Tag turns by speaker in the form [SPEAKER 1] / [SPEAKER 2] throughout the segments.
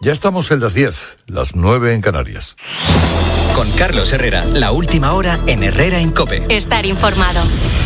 [SPEAKER 1] Ya estamos en las 10, las 9 en Canarias.
[SPEAKER 2] Con Carlos Herrera, la última hora en Herrera en COPE.
[SPEAKER 3] Estar informado.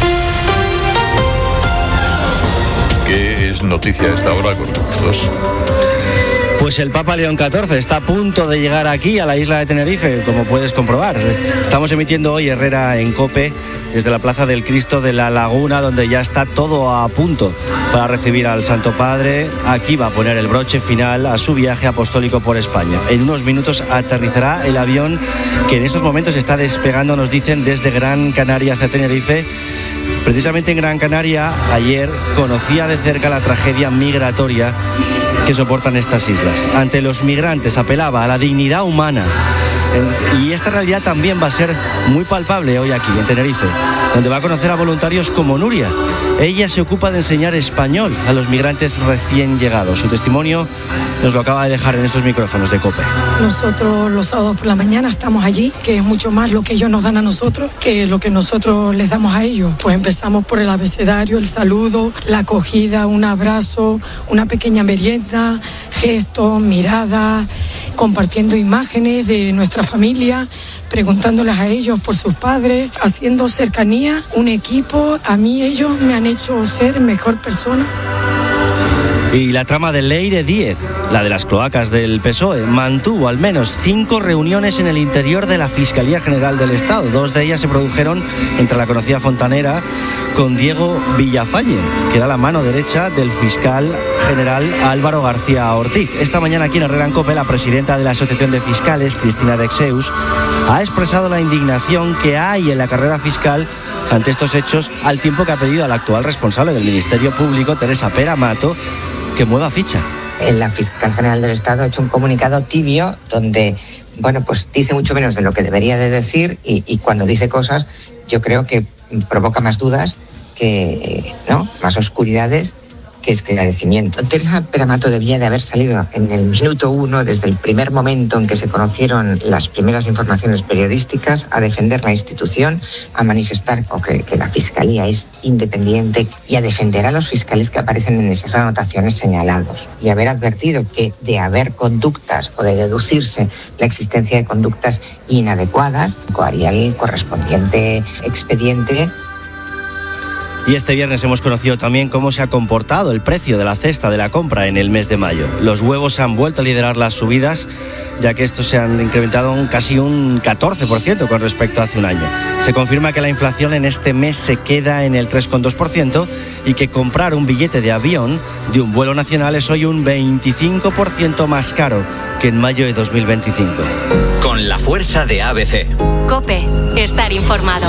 [SPEAKER 1] ¿Qué es noticia a esta hora con estos?
[SPEAKER 4] Pues el Papa León XIV está a punto de llegar aquí a la isla de Tenerife, como puedes comprobar. Estamos emitiendo hoy Herrera en COPE desde la Plaza del Cristo de la Laguna, donde ya está todo a punto para recibir al Santo Padre. Aquí va a poner el broche final a su viaje apostólico por España. En unos minutos aterrizará el avión que en estos momentos está despegando, nos dicen, desde Gran Canaria hacia Tenerife. Precisamente en Gran Canaria, ayer conocía de cerca la tragedia migratoria que soportan estas islas. Ante los migrantes apelaba a la dignidad humana. Y esta realidad también va a ser muy palpable hoy aquí, en Tenerife, donde va a conocer a voluntarios como Nuria. Ella se ocupa de enseñar español a los migrantes recién llegados. Su testimonio nos lo acaba de dejar en estos micrófonos de COPE.
[SPEAKER 5] Nosotros los sábados por la mañana estamos allí, que es mucho más lo que ellos nos dan a nosotros que lo que nosotros les damos a ellos. Pues empezamos por el abecedario, el saludo, la acogida, un abrazo, una pequeña merienda, gestos, miradas, compartiendo imágenes de nuestra familia, preguntándoles a ellos por sus padres, haciendo cercanía, un equipo. A mí ellos me han hecho ser mejor persona.
[SPEAKER 4] Y la trama de Leire Díez, la de las cloacas del PSOE, mantuvo al menos 5 reuniones en el interior de la Fiscalía General del Estado. 2 de ellas se produjeron entre la conocida fontanera con Diego Villafañe, que era la mano derecha del fiscal general Álvaro García Ortiz. Esta mañana aquí en Herrera en COPE, la presidenta de la Asociación de Fiscales, Cristina Dexeus, ha expresado la indignación que hay en la carrera fiscal ante estos hechos, al tiempo que ha pedido a la actual responsable del Ministerio Público, Teresa Pera Mato, que mueva ficha.
[SPEAKER 6] La fiscal general del Estado ha hecho un comunicado tibio donde, pues dice mucho menos de lo que debería de decir y cuando dice cosas, yo creo que provoca más dudas más oscuridades que esclarecimiento. Teresa Pera Mato debía de haber salido en el minuto 1, desde el primer momento en que se conocieron las primeras informaciones periodísticas, a defender la institución, a manifestar que la Fiscalía es independiente y a defender a los fiscales que aparecen en esas anotaciones señalados. Y haber advertido que de haber conductas o de deducirse la existencia de conductas inadecuadas, haría el correspondiente expediente.
[SPEAKER 4] Y este viernes hemos conocido también cómo se ha comportado el precio de la cesta de la compra en el mes de mayo. Los huevos han vuelto a liderar las subidas, ya que estos se han incrementado casi un 14% con respecto a hace un año. Se confirma que la inflación en este mes se queda en el 3,2% y que comprar un billete de avión de un vuelo nacional es hoy un 25% más caro que en mayo de 2025.
[SPEAKER 2] Con la fuerza de ABC.
[SPEAKER 3] COPE, estar informado.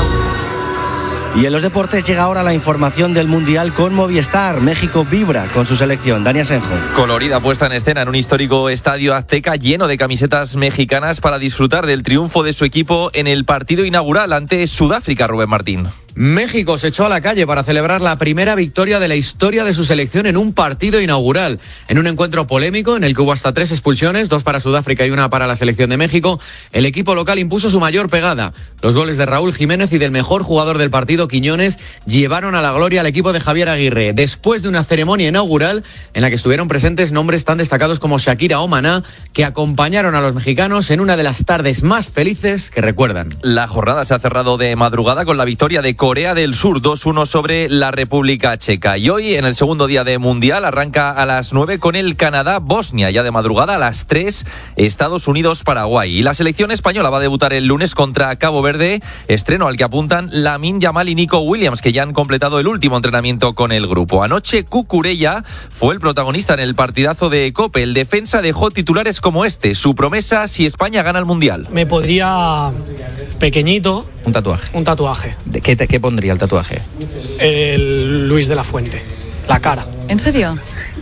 [SPEAKER 4] Y en los deportes llega ahora la información del Mundial con Movistar. México vibra con su selección. Dani Asenjo.
[SPEAKER 7] Colorida puesta en escena en un histórico estadio azteca lleno de camisetas mexicanas para disfrutar del triunfo de su equipo en el partido inaugural ante Sudáfrica, Rubén Martín.
[SPEAKER 8] México se echó a la calle para celebrar la primera victoria de la historia de su selección en un partido inaugural. En un encuentro polémico en el que hubo hasta 3 expulsiones, 2 para Sudáfrica y 1 para la selección de México, el equipo local impuso su mayor pegada. Los goles de Raúl Jiménez y del mejor jugador del partido, Quiñones, llevaron a la gloria al equipo de Javier Aguirre, después de una ceremonia inaugural en la que estuvieron presentes nombres tan destacados como Shakira o Maná, que acompañaron a los mexicanos en una de las tardes más felices que recuerdan.
[SPEAKER 7] La jornada se ha cerrado de madrugada con la victoria de Corea del Sur 2-1 sobre la República Checa. Y hoy, en el segundo día de Mundial, arranca a las 9 con el Canadá-Bosnia. Ya de madrugada a las 3, Estados Unidos-Paraguay. Y la selección española va a debutar el lunes contra Cabo Verde, estreno al que apuntan Lamine Yamal y Nico Williams, que ya han completado el último entrenamiento con el grupo. Anoche, Cucurella fue el protagonista en el partidazo de COPE. El defensa dejó titulares como este: su promesa si España gana el Mundial.
[SPEAKER 9] Me podría pequeñito.
[SPEAKER 10] Un tatuaje.
[SPEAKER 9] Un tatuaje.
[SPEAKER 10] ¿Qué pondría el tatuaje?
[SPEAKER 9] El Luis de la Fuente. La cara.
[SPEAKER 11] ¿En serio?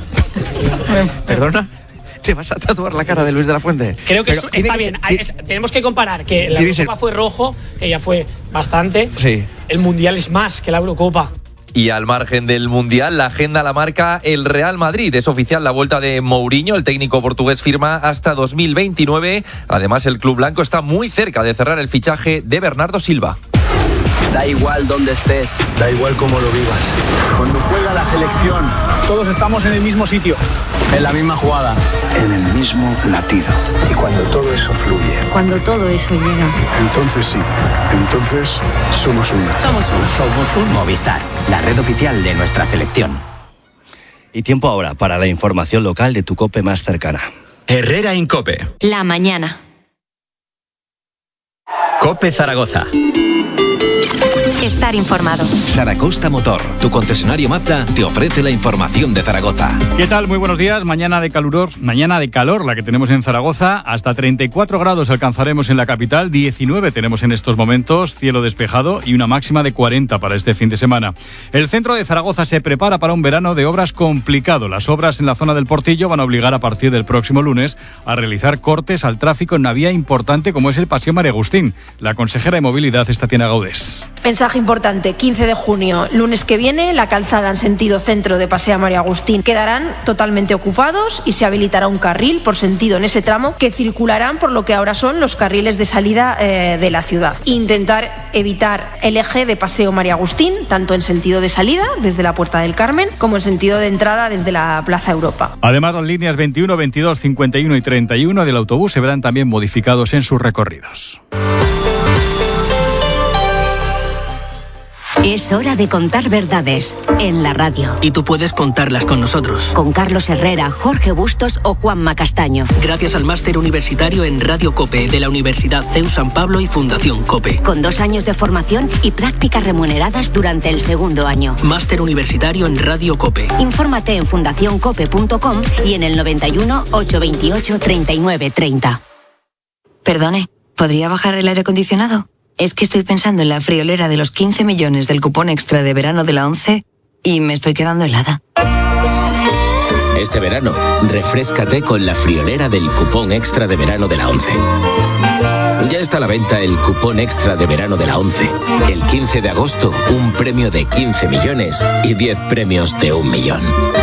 [SPEAKER 10] ¿Perdona? ¿Te vas a tatuar la cara de Luis de la Fuente?
[SPEAKER 9] Creo que está bien. Tenemos que comparar que la Eurocopa fue rojo, que ya fue bastante.
[SPEAKER 10] Sí.
[SPEAKER 9] El Mundial es más que la Eurocopa.
[SPEAKER 7] Y al margen del Mundial, la agenda la marca el Real Madrid. Es oficial la vuelta de Mourinho, el técnico portugués firma hasta 2029. Además, el club blanco está muy cerca de cerrar el fichaje de Bernardo Silva.
[SPEAKER 11] Da igual dónde estés.
[SPEAKER 12] Da igual cómo lo vivas. Cuando juega la selección, todos estamos en el mismo sitio.
[SPEAKER 11] En la misma jugada.
[SPEAKER 12] En el mismo latido. Y cuando todo eso fluye.
[SPEAKER 13] Cuando todo eso llega.
[SPEAKER 12] Entonces sí. Entonces somos una.
[SPEAKER 13] Somos uno.
[SPEAKER 11] Somos un Movistar, la red oficial de nuestra selección.
[SPEAKER 4] Y tiempo ahora para la información local de tu COPE más cercana.
[SPEAKER 2] Herrera Incope.
[SPEAKER 3] La mañana.
[SPEAKER 2] COPE Zaragoza.
[SPEAKER 3] Estar informado.
[SPEAKER 2] Saracosta Motor, tu concesionario Mazda, te ofrece la información de Zaragoza.
[SPEAKER 14] ¿Qué tal? Muy buenos días. Mañana de calor la que tenemos en Zaragoza. Hasta 34 grados alcanzaremos en la capital. 19 tenemos en estos momentos, cielo despejado y una máxima de 40 para este fin de semana. El centro de Zaragoza se prepara para un verano de obras complicado. Las obras en la zona del Portillo van a obligar a partir del próximo lunes a realizar cortes al tráfico en una vía importante como es el Paseo María Agustín. La consejera de Movilidad es Tatiana Gaudés.
[SPEAKER 15] Mensaje importante, 15 de junio, lunes que viene, la calzada en sentido centro de Paseo María Agustín quedarán totalmente ocupados y se habilitará un carril por sentido en ese tramo que circularán por lo que ahora son los carriles de salida de la ciudad. Intentar evitar el eje de Paseo María Agustín, tanto en sentido de salida desde la Puerta del Carmen como en sentido de entrada desde la Plaza Europa.
[SPEAKER 14] Además, las líneas 21, 22, 51 y 31 del autobús se verán también modificados en sus recorridos.
[SPEAKER 16] Es hora de contar verdades en la radio.
[SPEAKER 17] Y tú puedes contarlas con nosotros.
[SPEAKER 16] Con Carlos Herrera, Jorge Bustos o Juanma Castaño.
[SPEAKER 17] Gracias al máster universitario en Radio COPE de la Universidad CEU San Pablo y Fundación COPE.
[SPEAKER 16] Con 2 años de formación y prácticas remuneradas durante el segundo año.
[SPEAKER 17] Máster universitario en Radio COPE.
[SPEAKER 16] Infórmate en fundacioncope.com y en el 91 828 39 30.
[SPEAKER 18] Perdone, ¿podría bajar el aire acondicionado? Es que estoy pensando en la friolera de los 15 millones del cupón extra de verano de la 11 y me estoy quedando helada.
[SPEAKER 19] Este verano, refréscate con la friolera del cupón extra de verano de la 11. Ya está a la venta el cupón extra de verano de la 11. El 15 de agosto, un premio de 15 millones y 10 premios de 1 millón.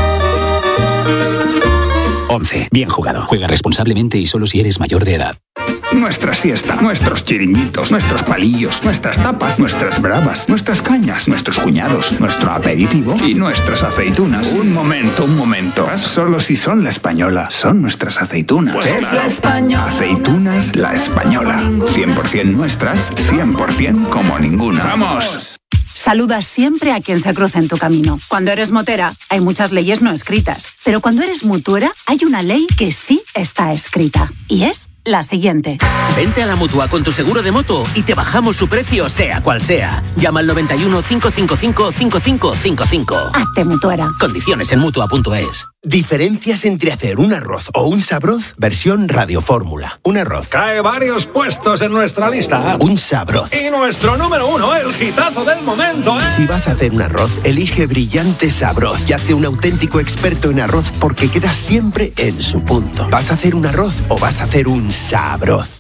[SPEAKER 20] 11. Bien jugado. Juega responsablemente y solo si eres mayor de edad.
[SPEAKER 21] Nuestra siesta, nuestros chiringuitos, nuestros palillos, nuestras tapas, nuestras bravas, nuestras cañas, nuestros cuñados, nuestro aperitivo y nuestras aceitunas. Un momento. Solo si son La Española, son nuestras aceitunas.
[SPEAKER 22] Pues es La Española.
[SPEAKER 21] Aceitunas La Española. 100% nuestras, 100% como ninguna. ¡Vamos!
[SPEAKER 23] Saluda siempre a quien se cruza en tu camino. Cuando eres motera, hay muchas leyes no escritas. Pero cuando eres mutuera, hay una ley que sí está escrita. Y es la siguiente.
[SPEAKER 24] Vente a la Mutua con tu seguro de moto y te bajamos su precio sea cual sea. Llama al 91 555 5555.
[SPEAKER 23] Hazte mutuera.
[SPEAKER 24] Condiciones en Mutua.es.
[SPEAKER 25] Diferencias entre hacer un arroz o un sabroz versión Radio Fórmula. Un arroz
[SPEAKER 26] cae varios puestos en nuestra lista.
[SPEAKER 25] Un sabroz.
[SPEAKER 26] Y nuestro número 1, el hitazo del momento, ¿eh?
[SPEAKER 25] Si vas a hacer un arroz, elige Brillante Sabroz y hazte un auténtico experto en arroz porque quedas siempre en su punto. ¿Vas a hacer un arroz o vas a hacer un sabroz?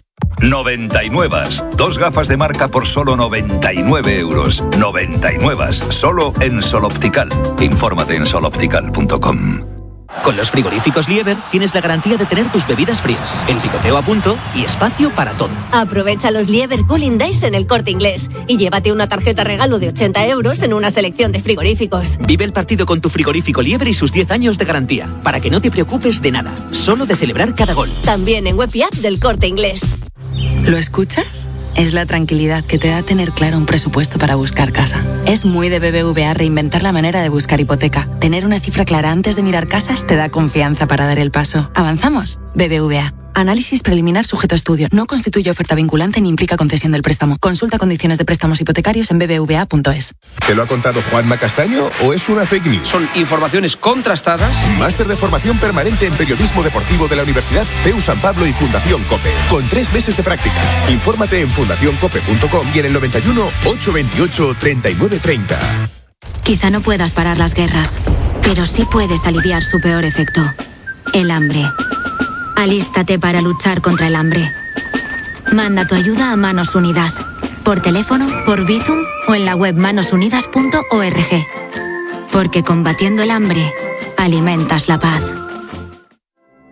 [SPEAKER 1] 99. 2 gafas de marca por solo 99 euros. 99. Solo en Sol Optical. Infórmate en soloptical.com.
[SPEAKER 27] Con los frigoríficos Lieber tienes la garantía de tener tus bebidas frías, el picoteo a punto y espacio para todo.
[SPEAKER 3] Aprovecha los Lieber Cooling Days en El Corte Inglés y llévate una tarjeta regalo de 80 euros en una selección de frigoríficos.
[SPEAKER 27] Vive el partido con tu frigorífico Lieber y sus 10 años de garantía, para que no te preocupes de nada, solo de celebrar cada gol.
[SPEAKER 3] También en web y app del Corte Inglés.
[SPEAKER 18] ¿Lo escuchas? Es la tranquilidad que te da tener claro un presupuesto para buscar casa. Es muy de BBVA reinventar la manera de buscar hipoteca. Tener una cifra clara antes de mirar casas te da confianza para dar el paso. ¿Avanzamos? BBVA. Análisis preliminar sujeto a estudio. No constituye oferta vinculante ni implica concesión del préstamo. Consulta condiciones de préstamos hipotecarios en bbva.es.
[SPEAKER 28] ¿Te lo ha contado Juanma Castaño o es una fake news?
[SPEAKER 10] Son informaciones contrastadas.
[SPEAKER 28] Máster de formación permanente en periodismo deportivo de la Universidad CEU San Pablo y Fundación COPE. Con 3 meses de prácticas. Infórmate en fundacioncope.com y en el 91 828 3930.
[SPEAKER 16] Quizá no puedas parar las guerras, pero sí puedes aliviar su peor efecto: el hambre. Alístate para luchar contra el hambre. Manda tu ayuda a Manos Unidas, por teléfono, por Bizum o en la web manosunidas.org. Porque combatiendo el hambre, alimentas la paz.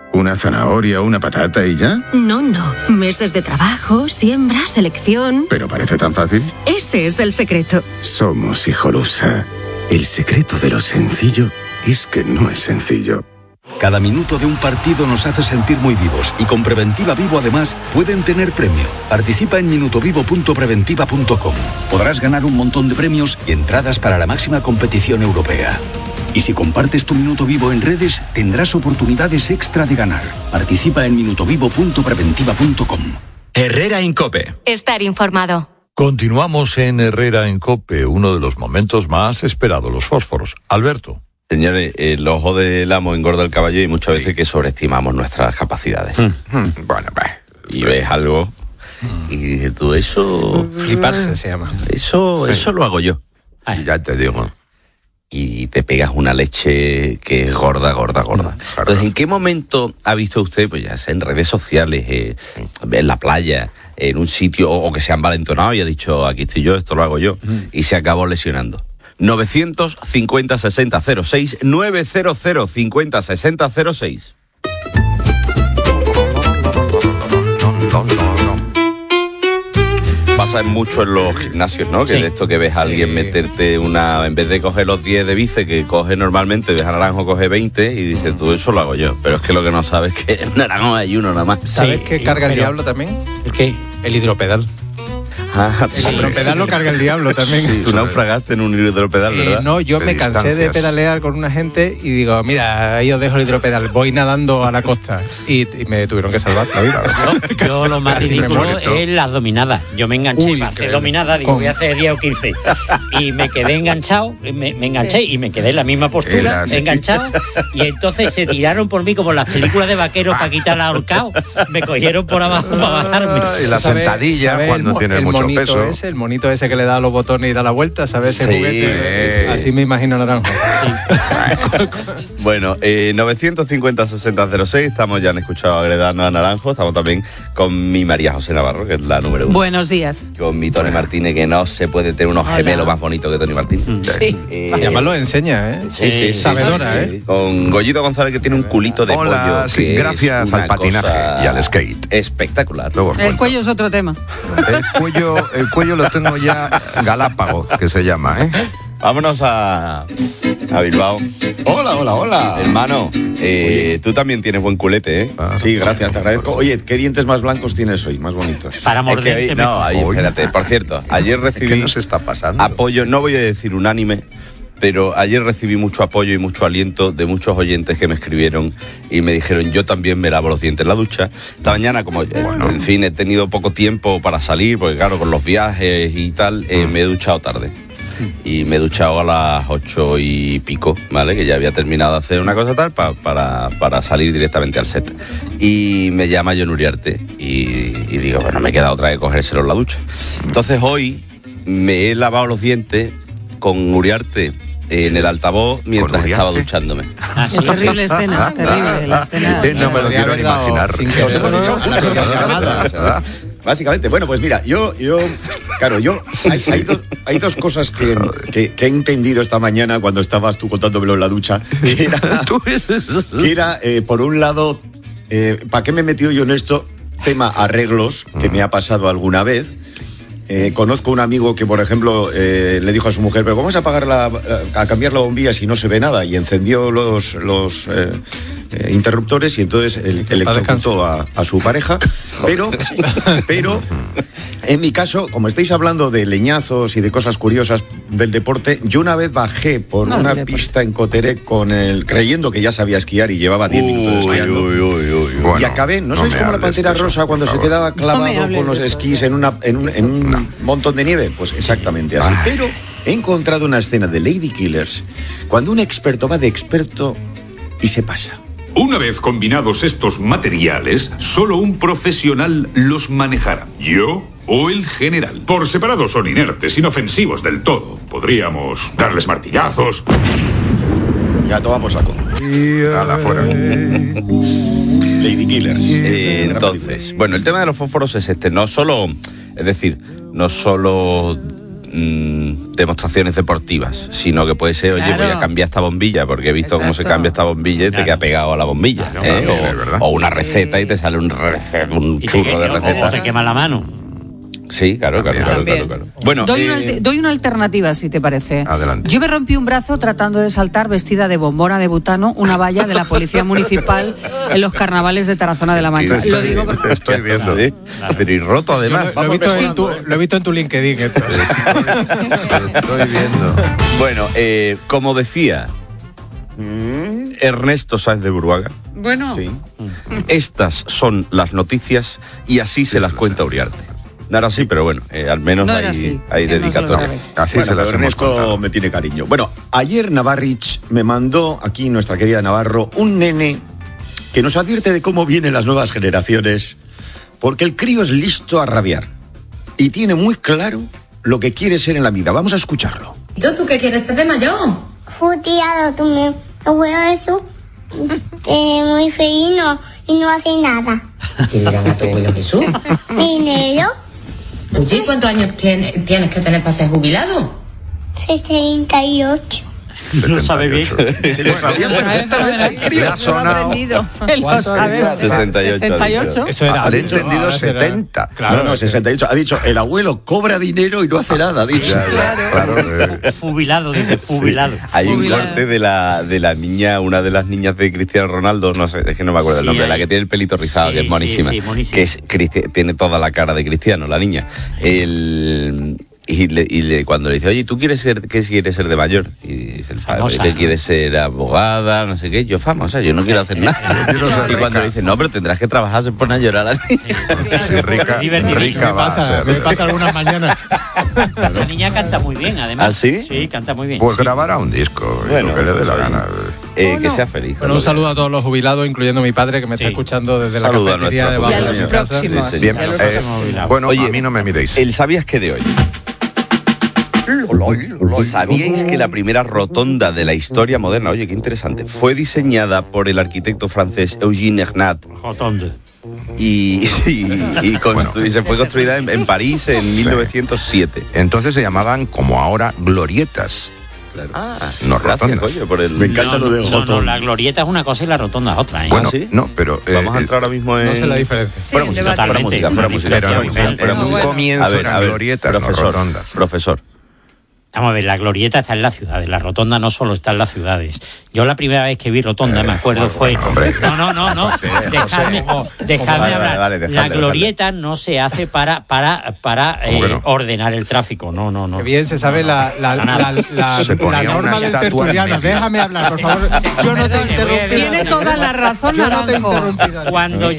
[SPEAKER 5] ¿Una zanahoria o una patata y ya?
[SPEAKER 3] No. Meses de trabajo, siembra, selección.
[SPEAKER 5] Pero parece tan fácil.
[SPEAKER 3] Ese es el secreto.
[SPEAKER 5] Somos Hijolusa. El secreto de lo sencillo es que no es sencillo.
[SPEAKER 6] Cada minuto de un partido nos hace sentir muy vivos y con Preventiva Vivo además pueden tener premio. Participa en minutovivo.preventiva.com. Podrás ganar un montón de premios y entradas para la máxima competición europea. Y si compartes tu minuto vivo en redes, tendrás oportunidades extra de ganar. Participa en minutovivo.preventiva.com.
[SPEAKER 2] Herrera en COPE.
[SPEAKER 16] Estar informado.
[SPEAKER 7] Continuamos en Herrera en COPE, uno de los momentos más esperados, los fósforos. Alberto.
[SPEAKER 8] Señores, el ojo del amo engorda el caballo y muchas veces que sobreestimamos nuestras capacidades.
[SPEAKER 5] Bueno,
[SPEAKER 8] y ves algo y dices tú, eso...
[SPEAKER 9] Fliparse se llama.
[SPEAKER 8] Eso lo hago yo.
[SPEAKER 5] Ya te digo.
[SPEAKER 8] Y te pegas una leche que es gorda. Entonces, ¿en qué momento ha visto usted, pues ya sea en redes sociales, en la playa, en un sitio, o que se han valentonado y ha dicho, aquí estoy yo, esto lo hago yo, y se acabó lesionando? 950-60-06, 900-50-60-06. Pasa mucho en los gimnasios, ¿no? Que de esto que ves a alguien meterte una... En vez de coger los 10 de bíceps que coge normalmente, ves a Naranjo coge 20 y dices, tú, eso lo hago yo. Pero es que lo que no sabes es que en Naranjo hay uno nada más.
[SPEAKER 9] ¿Sabes qué carga el diablo también?
[SPEAKER 8] ¿El qué?
[SPEAKER 9] El hidropedal. El hidropedal lo carga el diablo también.
[SPEAKER 8] Sí, tú naufragaste en un hidropedal, ¿verdad?
[SPEAKER 9] No, yo me cansé de pedalear con una gente y digo, mira, ahí os dejo el hidropedal, voy nadando a la costa y me tuvieron que salvar la vida.
[SPEAKER 12] Yo lo más ridículo es las dominadas. Yo me enganché para hacer dominadas, digo, voy a hacer 10 o 15. Y me quedé enganchado, me enganché y me quedé en la misma postura, enganchado. Y entonces se tiraron por mí como las películas de vaqueros para quitar el ahorcado. Me cogieron por abajo para bajarme.
[SPEAKER 5] Y la sentadilla cuando tienes mucho peso.
[SPEAKER 9] El monito ese que le da los botones y da la vuelta, ¿sabes? Ese juguete.
[SPEAKER 8] Sí.
[SPEAKER 9] Así me imagino Naranjo.
[SPEAKER 8] Bueno, 950-60-06, estamos, ya han escuchado agredarnos a Naranjo, estamos también con mi María José Navarro, que es la número 1.
[SPEAKER 13] Buenos días.
[SPEAKER 8] Con mi Tony Martínez, que no se puede tener unos gemelos más bonitos que Tony Martínez.
[SPEAKER 9] Sí. Además lo enseña, ¿eh?
[SPEAKER 8] Sí.
[SPEAKER 9] Sabedora,
[SPEAKER 8] sí. Con Goyito González, que tiene un culito de pollo.
[SPEAKER 5] Sí, gracias al patinaje y al skate.
[SPEAKER 8] Espectacular.
[SPEAKER 13] El cuello es otro tema.
[SPEAKER 5] El cuello lo tengo ya galápago, que se llama, ¿eh?
[SPEAKER 8] Vámonos a Bilbao.
[SPEAKER 22] Hola.
[SPEAKER 8] Hermano, tú también tienes buen culete, ¿eh?
[SPEAKER 22] Sí, gracias, te agradezco. Oye, ¿qué dientes más blancos tienes hoy? Más bonitos.
[SPEAKER 12] Para morderte.
[SPEAKER 8] Espérate. Por cierto, ayer recibí...
[SPEAKER 5] ¿Qué nos está pasando?
[SPEAKER 8] Apoyo, no voy a decir unánime, pero ayer recibí mucho apoyo y mucho aliento de muchos oyentes que me escribieron y me dijeron, yo también me lavo los dientes en la ducha. Esta mañana, como en fin he tenido poco tiempo para salir, porque claro, con los viajes y tal, me he duchado tarde. Y me he duchado a las 8 y pico, ¿vale? Que ya había terminado de hacer una cosa tal para salir directamente al set. Y me llama John Uriarte y digo, bueno, me queda otra que cogérselo en la ducha. Entonces hoy me he lavado los dientes con Uriarte en el altavoz mientras estaba duchándome.
[SPEAKER 13] Sí. Terrible escena, terrible la escena.
[SPEAKER 5] No me lo quiero ni imaginar.
[SPEAKER 22] Básicamente, bueno, pues mira, hay dos cosas que he entendido esta mañana cuando estabas tú contándomelo en la ducha. Que era por un lado, ¿para qué me he metido yo en esto? Tema arreglos, que me ha pasado alguna vez. Conozco un amigo que, por ejemplo, le dijo a su mujer, pero vamos a cambiar la bombilla si no se ve nada, y encendió los interruptores y entonces electrocutó a su pareja. Pero en mi caso, como estáis hablando de leñazos y de cosas curiosas del deporte, yo una vez bajé por una pista en Coterec creyendo que ya sabía esquiar y llevaba 10 minutos esquiando. Y acabé, ¿no sabéis cómo la pantera rosa cuando se quedaba clavado con los esquís en un montón de nieve? Pues exactamente así. Pero he encontrado una escena de Lady Killers cuando un experto va de experto y se pasa.
[SPEAKER 29] Una vez combinados estos materiales, solo un profesional los manejará. ¿Yo o el general? Por separado son inertes, inofensivos del todo. Podríamos darles martillazos.
[SPEAKER 22] Ya tomamos saco.
[SPEAKER 5] A la fuera.
[SPEAKER 22] Lady Killers.
[SPEAKER 8] Entonces, bueno, el tema de los fósforos es no solo demostraciones deportivas, sino que puede ser, oye, voy a cambiar esta bombilla porque he visto cómo se cambia esta bombilla y te queda pegado a la bombilla. O una receta y te sale un churro de receta.
[SPEAKER 12] O se quema la mano.
[SPEAKER 8] Sí, claro. Bueno,
[SPEAKER 13] doy una alternativa, si te parece.
[SPEAKER 4] Adelante.
[SPEAKER 13] Yo me rompí un brazo tratando de saltar vestida de bombona de butano una valla de la policía municipal en los carnavales de Tarazona de la Mancha. Lo digo porque...
[SPEAKER 4] Estoy viendo.
[SPEAKER 8] ¿Sí? Pero y roto además.
[SPEAKER 9] Lo he visto en tu LinkedIn esto.
[SPEAKER 4] Estoy viendo.
[SPEAKER 8] Bueno, como decía Ernesto Sáenz de Buruaga.
[SPEAKER 13] Bueno.
[SPEAKER 8] Sí. Estas son las noticias y así se las cuenta Uriarte. No era así, pero bueno, al menos hay dedicatoria.
[SPEAKER 22] Así se las hemos contado. Me tiene cariño. Bueno, ayer Navarrich me mandó, aquí nuestra querida Navarro, un nene que nos advierte de cómo vienen las nuevas generaciones, porque el crío es listo a rabiar y tiene muy claro lo que quiere ser en la vida. Vamos a escucharlo.
[SPEAKER 11] ¿Y tú qué quieres ser de mayor?
[SPEAKER 14] Futeado, que mi abuelo eso muy feíno y no hace nada.
[SPEAKER 11] ¿Qué dirán a tu abuelo Jesús?
[SPEAKER 14] ¿Dinero?
[SPEAKER 11] Oye, ¿cuántos años tienes que tener para ser jubilado?
[SPEAKER 14] 78.
[SPEAKER 12] Lo sabe bien.
[SPEAKER 22] Se lo sabía perfectamente.
[SPEAKER 4] Le ha sonado.
[SPEAKER 13] Lo sabe.
[SPEAKER 8] 68.
[SPEAKER 22] Eso era.
[SPEAKER 4] Ha entendido 70.
[SPEAKER 22] Claro, no, 68. Ha dicho, el abuelo cobra dinero y no hace nada. Ha dicho.
[SPEAKER 4] Claro.
[SPEAKER 12] Fubilado, dice, fubilado.
[SPEAKER 8] Sí. Hay un corte de la niña, una de las niñas de Cristiano Ronaldo, no sé, es que no me acuerdo el nombre, la que tiene el pelito rizado, que es monísima. Que es tiene toda la cara de Cristiano, la niña. Y cuando le dice, oye, ¿tú qué quieres ser de mayor? Y dice el padre, ¿qué quieres ser? Abogada, no sé qué. Yo famosa, yo no quiero hacer nada. Y cuando le dice, no, pero tendrás que trabajar, se pone a llorar a la niña.
[SPEAKER 4] Sí, rica va a ser.
[SPEAKER 9] Me pasa algunas mañanas.
[SPEAKER 12] La niña canta muy bien, además.
[SPEAKER 8] ¿Ah, sí?
[SPEAKER 12] Sí, canta muy bien.
[SPEAKER 4] Pues grabará un disco, lo que le dé la gana.
[SPEAKER 8] Que sea feliz.
[SPEAKER 9] Bueno, un saludo a todos los jubilados, incluyendo mi padre, que me está escuchando desde la cafetería de
[SPEAKER 14] Y a los próximos.
[SPEAKER 4] Bien, bueno, oye, a mí no me miréis.
[SPEAKER 8] El ¿sabías qué de hoy? ¿Sabíais que la primera rotonda de la historia moderna, oye, qué interesante, fue diseñada por el arquitecto francés Eugène Hernaut? Y se fue construida en París en 1907.
[SPEAKER 4] Entonces se llamaban, como ahora, glorietas. No,
[SPEAKER 8] gracias, coño, por el...
[SPEAKER 22] Me encanta lo de
[SPEAKER 12] No, la glorieta es una cosa y la rotonda es otra, ¿eh?
[SPEAKER 4] Bueno,
[SPEAKER 8] ¿sí?
[SPEAKER 4] No, pero...
[SPEAKER 8] Vamos a entrar ahora mismo en...
[SPEAKER 9] No sé la diferencia.
[SPEAKER 14] Sí,
[SPEAKER 8] fuera música.
[SPEAKER 4] Pero en un comienzo eran glorietas, no rotondas.
[SPEAKER 8] Profesor.
[SPEAKER 12] Vamos a ver, la glorieta está en las ciudades, la rotonda no solo está en las ciudades. Yo la primera vez que vi rotonda, me acuerdo, fue... No, dejadme hablar. La glorieta no se hace para ordenar el tráfico, no.
[SPEAKER 9] Qué bien se sabe la norma del tertuliano. Déjame hablar, por favor. Yo no te interrumpí.
[SPEAKER 13] Tiene toda la razón, Naranjo.
[SPEAKER 12] Cuando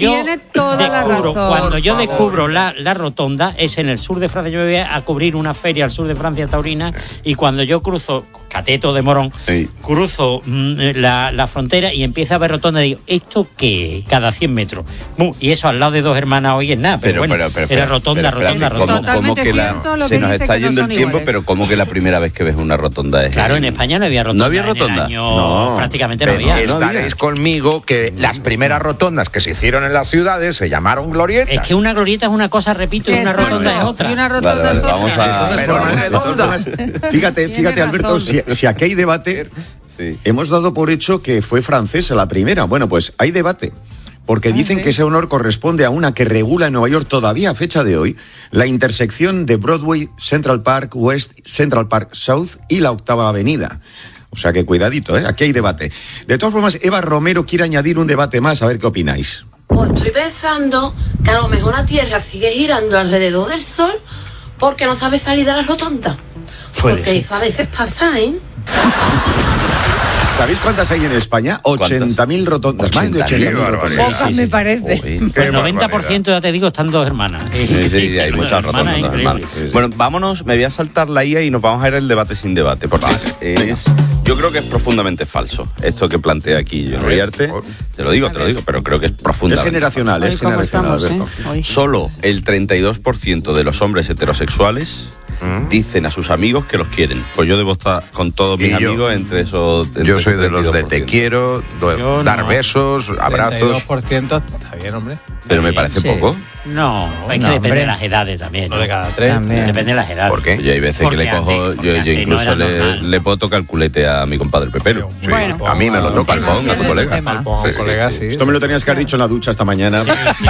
[SPEAKER 12] yo descubro la rotonda, es en el sur de Francia. Yo me voy a cubrir una feria al sur de Francia, taurina, y cuando yo cruzo, cateto de morón, cruzo la frontera y empiezo a ver rotonda y digo, ¿esto qué? Cada 100 metros. Y eso al lado de dos hermanas hoy es nada, pero rotonda.
[SPEAKER 8] ¿Cómo que se nos está yendo el tiempo, pero cómo que la primera vez que ves una rotonda es...
[SPEAKER 12] Claro, en España no había rotonda.
[SPEAKER 8] ¿No había rotonda?
[SPEAKER 12] No, prácticamente no había.
[SPEAKER 4] Estaréis conmigo que las primeras rotondas que se hicieron en las ciudades se llamaron glorietas.
[SPEAKER 12] Es que una glorieta es una cosa, repito, y una rotonda es otra.
[SPEAKER 13] Y una rotonda es otra.
[SPEAKER 8] Vamos a...
[SPEAKER 4] Pero redonda.
[SPEAKER 22] Fíjate, Alberto, si aquí hay debate, hemos dado por hecho que fue francesa la primera. Bueno, pues hay debate, porque dicen que ese honor corresponde a una que regula en Nueva York todavía a fecha de hoy la intersección de Broadway, Central Park West, Central Park South y la Octava Avenida. O sea que cuidadito, aquí hay debate. De todas formas, Eva Romero quiere añadir un debate más, a ver qué opináis.
[SPEAKER 11] Pues estoy pensando que a lo mejor la Tierra sigue girando alrededor del Sol porque no sabe salir de la rotonda. Porque eso a veces pasa, ¿eh?
[SPEAKER 22] ¿Sabéis cuántas hay en España? 80.000 rotondas. Más de 80.000 rotondas.
[SPEAKER 13] Pocas, me parece.
[SPEAKER 12] El 90%, ya te digo, están dos hermanas.
[SPEAKER 8] Sí, hay muchas rotondas. Bueno, vámonos, me voy a saltar la IA y nos vamos a ir al debate sin debate, porque yo creo que es profundamente falso esto que plantea aquí John Uriarte. Te lo digo, pero creo que es profundamente
[SPEAKER 22] Es generacional, Alberto.
[SPEAKER 8] Solo el 32% de los hombres heterosexuales dicen a sus amigos que los quieren. Pues yo debo estar con todos mis amigos entre esos...
[SPEAKER 4] Yo soy de los de te quiero, dar besos, abrazos.
[SPEAKER 9] 32% está bien, hombre.
[SPEAKER 8] Pero me parece poco.
[SPEAKER 12] No, es que depende de las edades también.
[SPEAKER 9] No de cada 3.
[SPEAKER 12] Depende de las edades.
[SPEAKER 8] ¿Por qué? Yo hay veces
[SPEAKER 12] Porque
[SPEAKER 8] que le cojo,
[SPEAKER 12] antes-
[SPEAKER 8] yo
[SPEAKER 12] antes
[SPEAKER 8] incluso
[SPEAKER 12] no era normal.
[SPEAKER 8] le puedo tocar el culete a mi compadre Pepero.
[SPEAKER 22] Sí. Bueno. A mí me lo toca.
[SPEAKER 8] Palpón, a tu colega.
[SPEAKER 22] Sí. Esto me lo tenías que haber dicho en la ducha esta mañana.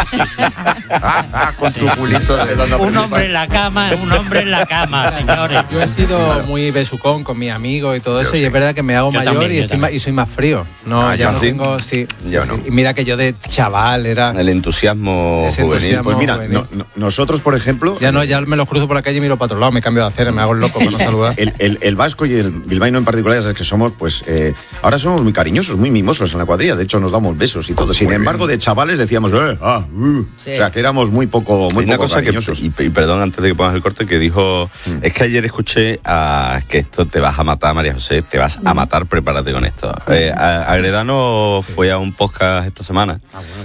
[SPEAKER 4] Con tu culito dando
[SPEAKER 12] Un hombre en la cama, señores.
[SPEAKER 9] Yo he sido muy besucón con mis amigos y todo eso, y es verdad que me hago
[SPEAKER 12] Yo
[SPEAKER 9] mayor
[SPEAKER 12] también,
[SPEAKER 9] y soy más frío. No, ya no tengo, sí. Y mira que yo de chaval era...
[SPEAKER 8] El entusiasmo
[SPEAKER 9] Ese
[SPEAKER 8] juvenil.
[SPEAKER 9] entusiasmo
[SPEAKER 22] Pues mira,
[SPEAKER 9] juvenil.
[SPEAKER 22] nosotros, por ejemplo...
[SPEAKER 9] Ya no, ya me los cruzo por la calle y miro para otro lado, me cambio de acera, me hago el loco con no saludar.
[SPEAKER 22] El vasco y el bilbaíno en particular es que somos, pues, ahora somos muy cariñosos, muy mimosos en la cuadrilla. De hecho, nos damos besos y todo. Sin embargo, de chavales decíamos, O sea, que éramos muy poco
[SPEAKER 8] Hay una
[SPEAKER 22] poco
[SPEAKER 8] cosa
[SPEAKER 22] cariñosos.
[SPEAKER 8] y perdón, antes de que pongas el corte, que dijo, es que ayer escuché que esto te vas a matar, María José, te vas a matar, prepárate con esto. Agredano fue a un podcast esta semana.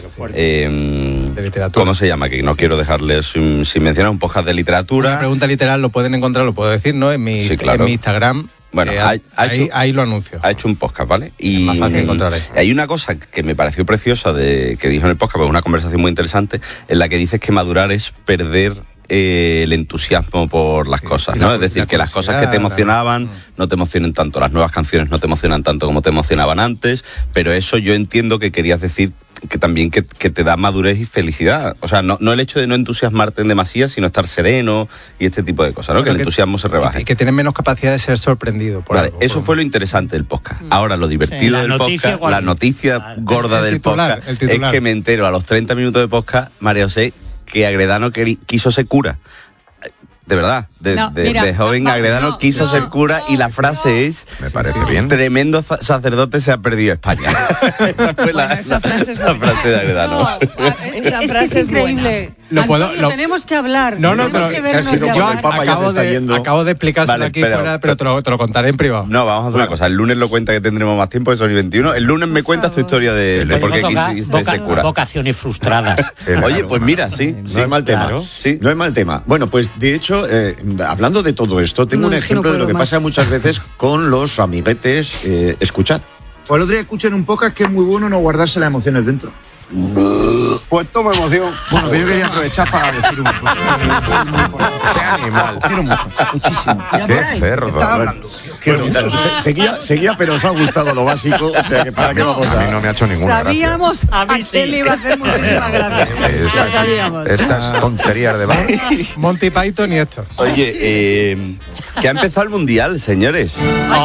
[SPEAKER 9] De literatura.
[SPEAKER 22] ¿Cómo se llama? Que no quiero dejarles sin mencionar, un podcast de literatura.
[SPEAKER 9] Una pregunta literal lo pueden encontrar, lo puedo decir, ¿no? En mi,
[SPEAKER 22] Sí, claro.
[SPEAKER 9] en mi Instagram.
[SPEAKER 22] Bueno,
[SPEAKER 9] ahí lo anuncio.
[SPEAKER 22] Ha hecho un podcast, ¿vale? Y
[SPEAKER 9] más fácil encontrar ahí.
[SPEAKER 22] hay una cosa que me pareció preciosa que dijo en el podcast, porque es una conversación muy interesante, en la que dices que madurar es perder el entusiasmo por las cosas, ¿no? Es decir, que las cosas que te emocionaban no te emocionen tanto, las nuevas canciones no te emocionan tanto como te emocionaban antes, pero eso yo entiendo que querías decir que también que te da madurez y felicidad. O sea, no el hecho de no entusiasmarte en demasía, sino estar sereno y este tipo de cosas, ¿no? Que el entusiasmo se rebaje.
[SPEAKER 9] Y que tienes menos capacidad de ser sorprendido. Por
[SPEAKER 22] Vale,
[SPEAKER 9] algo,
[SPEAKER 22] eso fue lo interesante del podcast. Ahora, lo divertido del podcast, la noticia gorda del podcast, es que me entero a los 30 minutos de podcast, María José, que Agredano quiso ser cura. De verdad, de joven Agredano quiso ser cura y la frase es...
[SPEAKER 4] Me parece bien.
[SPEAKER 22] Tremendo sacerdote se ha perdido España. Esa fue la frase de Agredano.
[SPEAKER 13] Esa frase es increíble. Antonio, tenemos que hablar. Tenemos que vernos ya.
[SPEAKER 9] Acabo de explicárselo
[SPEAKER 22] Vale,
[SPEAKER 9] aquí fuera, pero te lo contaré en privado.
[SPEAKER 22] No, vamos a hacer una cosa. El lunes lo cuenta, que tendremos más tiempo, que son y 21. El lunes me cuentas tu historia de por qué quisiste ser cura.
[SPEAKER 12] Vocaciones frustradas.
[SPEAKER 22] Oye, pues mira, sí. No es mal tema.
[SPEAKER 12] Claro.
[SPEAKER 22] Sí. No es mal tema. Bueno, pues de hecho, hablando de todo esto, tengo un ejemplo de lo que pasa muchas veces con los amiguetes. Escuchad.
[SPEAKER 15] Pues el otro día escuché en un podcast que es muy bueno no guardarse las emociones dentro.
[SPEAKER 4] Pues toma emoción.
[SPEAKER 15] Bueno, que yo quería aprovechar para decir un poco.
[SPEAKER 4] Qué animal.
[SPEAKER 15] Quiero mucho, muchísimo.
[SPEAKER 4] Qué cerdo.
[SPEAKER 22] Bueno, seguía, pero os ha gustado lo básico. O sea, que para qué vamos
[SPEAKER 4] A mí no me ha hecho ninguna
[SPEAKER 13] Sabíamos a qué le iba a hacer muchísimas gracias. Lo sabíamos.
[SPEAKER 4] Estas tonterías de bar.
[SPEAKER 9] Monty Python y esto.
[SPEAKER 22] Oye, que ha empezado el Mundial, señores.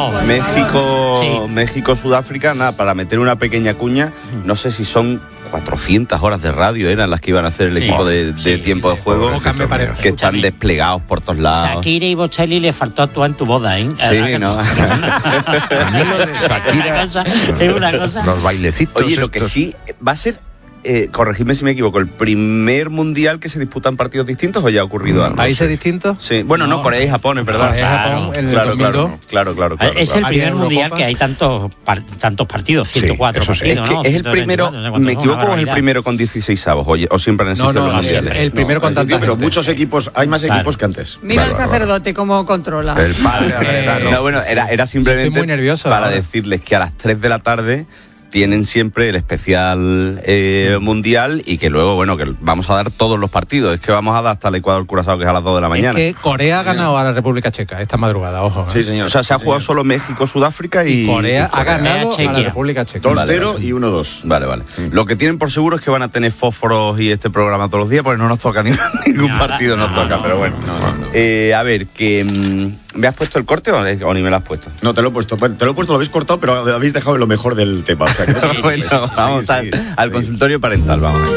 [SPEAKER 22] México, Sudáfrica, nada, para meter una pequeña cuña, no sé si son 400 horas de radio eran las que iban a hacer el equipo de tiempo de juego, que están desplegados por todos lados.
[SPEAKER 12] Shakira y Bocelli le faltó actuar en tu boda, ¿eh?
[SPEAKER 22] Sí, ¿no?
[SPEAKER 4] A mí lo de Shakira,
[SPEAKER 12] es una cosa.
[SPEAKER 4] los bailecitos.
[SPEAKER 22] Oye, lo que sí va a ser, corregidme si me equivoco, el primer mundial que se disputan partidos distintos, o ya ha ocurrido antes.
[SPEAKER 9] ¿Países distintos?
[SPEAKER 22] Sí, bueno, no, Corea y Japón, es verdad.
[SPEAKER 9] Corea y Japón en el 2002.
[SPEAKER 22] Claro.
[SPEAKER 12] Es el primer mundial que hay tantos partidos, 104 partidos, ¿no?
[SPEAKER 22] Es el primero, me equivoco, o es el primero con 16avos, o siempre han existido los mundiales.
[SPEAKER 9] El primero con tanta
[SPEAKER 22] pero
[SPEAKER 9] gente.
[SPEAKER 22] muchos equipos, hay más equipos que antes.
[SPEAKER 13] Mira el sacerdote cómo controla.
[SPEAKER 4] El padre Agredano.
[SPEAKER 22] No, bueno, era simplemente
[SPEAKER 9] Estoy muy nervioso
[SPEAKER 22] para
[SPEAKER 9] ahora.
[SPEAKER 22] decirles que a las 3 de la tarde tienen siempre el especial mundial, y que luego, bueno, que vamos a dar todos los partidos. Es que vamos a dar hasta el Ecuador-Curazao, que es a las 2 de la mañana.
[SPEAKER 9] Es que Corea ha ganado a la República Checa esta madrugada, ojo.
[SPEAKER 22] Sí, señor. O sea, se ha jugado solo México, Sudáfrica y
[SPEAKER 9] Corea ha ganado a
[SPEAKER 12] Chequia.
[SPEAKER 9] la República Checa.
[SPEAKER 22] 2-0 y 1-2. Vale. Lo que tienen por seguro es que van a tener fósforos y este programa todos los días, porque no nos toca ningún partido, nos toca, pero bueno. A ver, que... ¿me has puesto el corte o ni me lo has puesto? No, te lo he puesto. Lo habéis cortado, pero habéis dejado lo mejor del tema. O sea, que bueno, vamos al consultorio parental, vamos.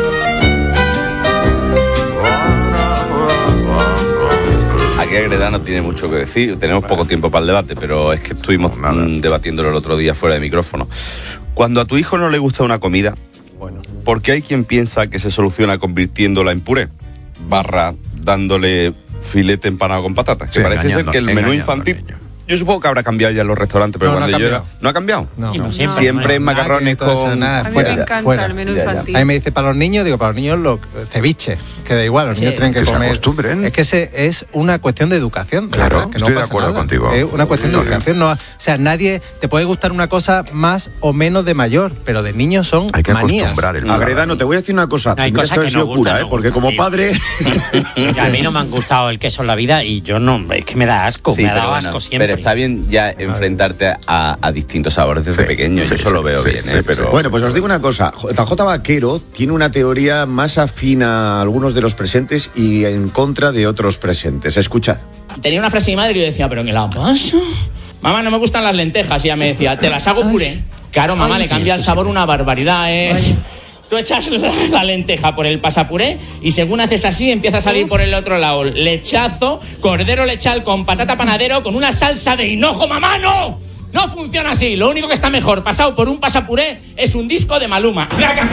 [SPEAKER 22] Aquí Agredano tiene mucho que decir. Tenemos poco tiempo para el debate, pero es que estuvimos debatiéndolo el otro día fuera de micrófono. Cuando a tu hijo no le gusta una comida, ¿por qué hay quien piensa que se soluciona convirtiéndola en puré? Dándole filete empanado con patatas. Que parece ser que el menú infantil
[SPEAKER 8] Yo supongo que habrá cambiado ya los restaurantes, pero cuando yo era... ¿No ha cambiado?
[SPEAKER 9] No.
[SPEAKER 8] Siempre macarrones con...
[SPEAKER 13] A mí me encanta el menú infantil.
[SPEAKER 9] A mí me dice, para los niños, para los niños ceviche, que da igual, los niños tienen que comer.
[SPEAKER 22] Se acostumbren.
[SPEAKER 9] Es que es una cuestión de educación.
[SPEAKER 22] Claro,
[SPEAKER 9] que
[SPEAKER 22] estoy
[SPEAKER 9] no
[SPEAKER 22] de acuerdo contigo.
[SPEAKER 9] Es una cuestión de educación. No, o sea, nadie te puede gustar una cosa más o menos de mayor, pero de niños son
[SPEAKER 22] hay que
[SPEAKER 9] manías.
[SPEAKER 22] acostumbrar el Agredano, te voy a decir una cosa.
[SPEAKER 12] No, hay cosas que no gustan,
[SPEAKER 22] porque como padre...
[SPEAKER 12] A mí no me han gustado el queso en la vida y yo no, es que me da asco, me ha dado asco siempre.
[SPEAKER 8] Pero está bien ya enfrentarte a distintos sabores desde pequeño, yo eso lo veo bien, pero...
[SPEAKER 22] Bueno, pues os digo una cosa, JJ Vaquero tiene una teoría más afín a algunos de los presentes y en contra de otros presentes. Escuchad.
[SPEAKER 1] Tenía una frase de mi madre que yo decía, ¿pero qué la pasa? Mamá, no me gustan las lentejas. Y ella me decía, te las hago puré. Claro, mamá, le cambia el sabor una barbaridad, Tú echas la lenteja por el pasapuré y según haces así empieza a salir por el otro lado lechazo, cordero lechal con patata panadero con una salsa de hinojo. ¡Mamá, no! No funciona así. Lo único que está mejor pasado por un pasapuré es un disco de Maluma.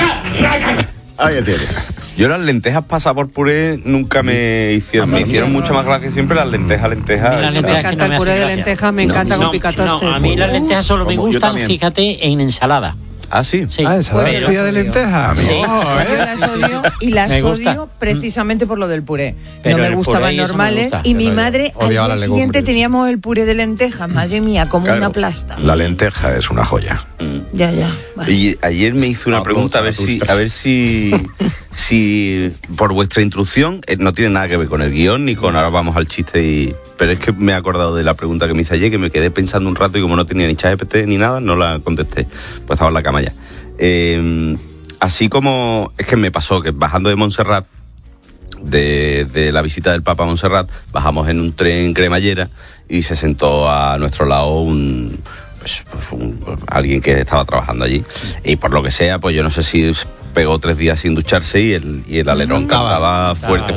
[SPEAKER 22] Ahí tiene.
[SPEAKER 8] Yo las lentejas pasadas por puré nunca me hicieron. Me hicieron mucho más gracia siempre las lentejas.
[SPEAKER 13] Me encanta el puré de lentejas, me encanta con picatostes.
[SPEAKER 12] No, a mí las lentejas solo me gustan, fíjate, en ensalada.
[SPEAKER 8] ¿Ah, sí?
[SPEAKER 9] ¿Ensalada de lentejas?
[SPEAKER 12] Sí.
[SPEAKER 17] Yo las odio y las odio precisamente por lo del puré.
[SPEAKER 12] Pero
[SPEAKER 17] no me gustaban normales y mi madre al día siguiente teníamos el puré de lentejas. Madre mía, como una plasta.
[SPEAKER 22] La lenteja es una joya.
[SPEAKER 17] Ya. Vale.
[SPEAKER 8] Y ayer me hizo una pregunta a ver si por vuestra instrucción, no tiene nada que ver con el guión ni con ahora vamos al chiste pero es que me he acordado de la pregunta que me hice ayer, que me quedé pensando un rato y como no tenía ni ChatGPT ni nada, no la contesté. Pues estaba en la cama ya. Así como es que me pasó que bajando de Montserrat, de la visita del Papa a Montserrat, bajamos en un tren cremallera y se sentó a nuestro lado alguien que estaba trabajando allí y por lo que sea, pues yo no sé si pegó 3 días sin ducharse y el alerón cantaba fuerte.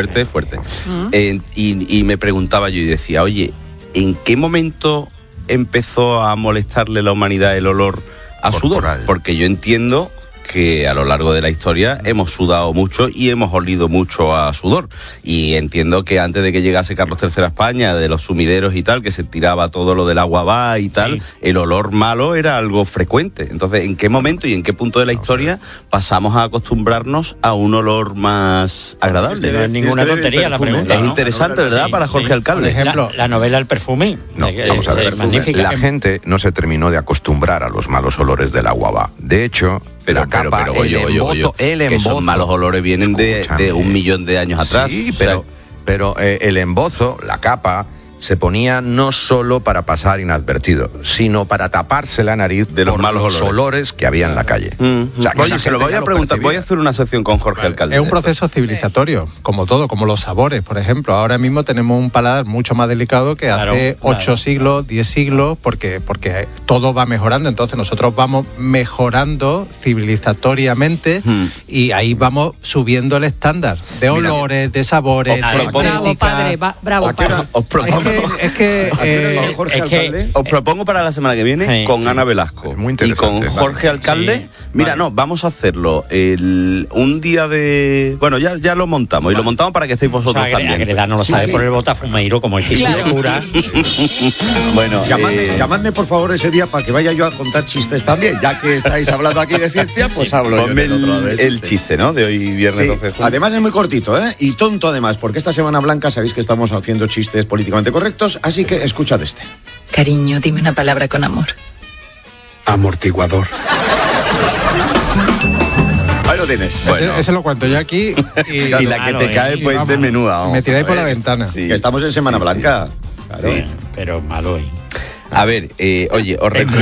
[SPEAKER 8] Y me preguntaba yo y decía, oye, ¿en qué momento empezó a molestarle a la humanidad el olor a sudor? Porque yo entiendo que a lo largo de la historia hemos sudado mucho y hemos olido mucho a sudor. Y entiendo que antes de que llegase Carlos III a España, de los sumideros y tal, que se tiraba todo lo del agua va y tal, el olor malo era algo frecuente. Entonces, ¿en qué momento y en qué punto de la historia pasamos a acostumbrarnos a un olor más agradable?
[SPEAKER 12] No es ninguna tontería la pregunta.
[SPEAKER 8] Es interesante, ¿verdad? Para Jorge Alcalde.
[SPEAKER 12] Por ejemplo, la novela El perfume.
[SPEAKER 22] No, vamos a ver.
[SPEAKER 12] Magnífica.
[SPEAKER 22] La gente no se terminó de acostumbrar a los malos olores del agua va. De hecho...
[SPEAKER 8] Pero el embozo, que esos malos olores vienen de 1 millón de años atrás.
[SPEAKER 22] Sí, pero el embozo, la capa, se ponía no solo para pasar inadvertido, sino para taparse la nariz
[SPEAKER 8] de los malos olores
[SPEAKER 22] que había en la calle.
[SPEAKER 8] O sea, oye, se lo voy a preguntar, voy a hacer una sección con Jorge Alcalde.
[SPEAKER 9] Es un proceso civilizatorio, como todo, como los sabores, por ejemplo. Ahora mismo tenemos un paladar mucho más delicado que hace 8 siglos, 10 siglos, porque todo va mejorando. Entonces nosotros vamos mejorando civilizatoriamente y ahí vamos subiendo el estándar de olores, de sabores, de
[SPEAKER 13] bravo, padre, bravo, padre.
[SPEAKER 8] Os propongo os propongo para la semana que viene con Ana Velasco y con Jorge Alcalde. Mira, no, vamos a hacerlo un día de... Bueno, ya lo montamos y lo montamos para que estéis vosotros también.
[SPEAKER 12] Agreda no lo sabe por el botafumeiro como el que se cura.
[SPEAKER 22] Bueno, llamadme por favor ese día para que vaya yo a contar chistes también, ya que estáis hablando aquí de ciencia, pues hablo
[SPEAKER 8] yo el chiste, ¿no? De hoy viernes 12 de junio.
[SPEAKER 22] Además es muy cortito, y tonto además, porque esta Semana Blanca sabéis que estamos haciendo chistes políticamente correctos, así que escuchad este.
[SPEAKER 18] Cariño, dime una palabra con amor.
[SPEAKER 5] Amortiguador.
[SPEAKER 22] Ahí lo tienes.
[SPEAKER 9] Bueno. Ese lo cuento yo aquí
[SPEAKER 8] y la que te cae puede ser menuda.
[SPEAKER 9] Me tiráis por la ventana.
[SPEAKER 22] Sí. Que estamos en Semana Blanca. Claro.
[SPEAKER 12] Sí, pero malo hoy.
[SPEAKER 8] A ver, oye,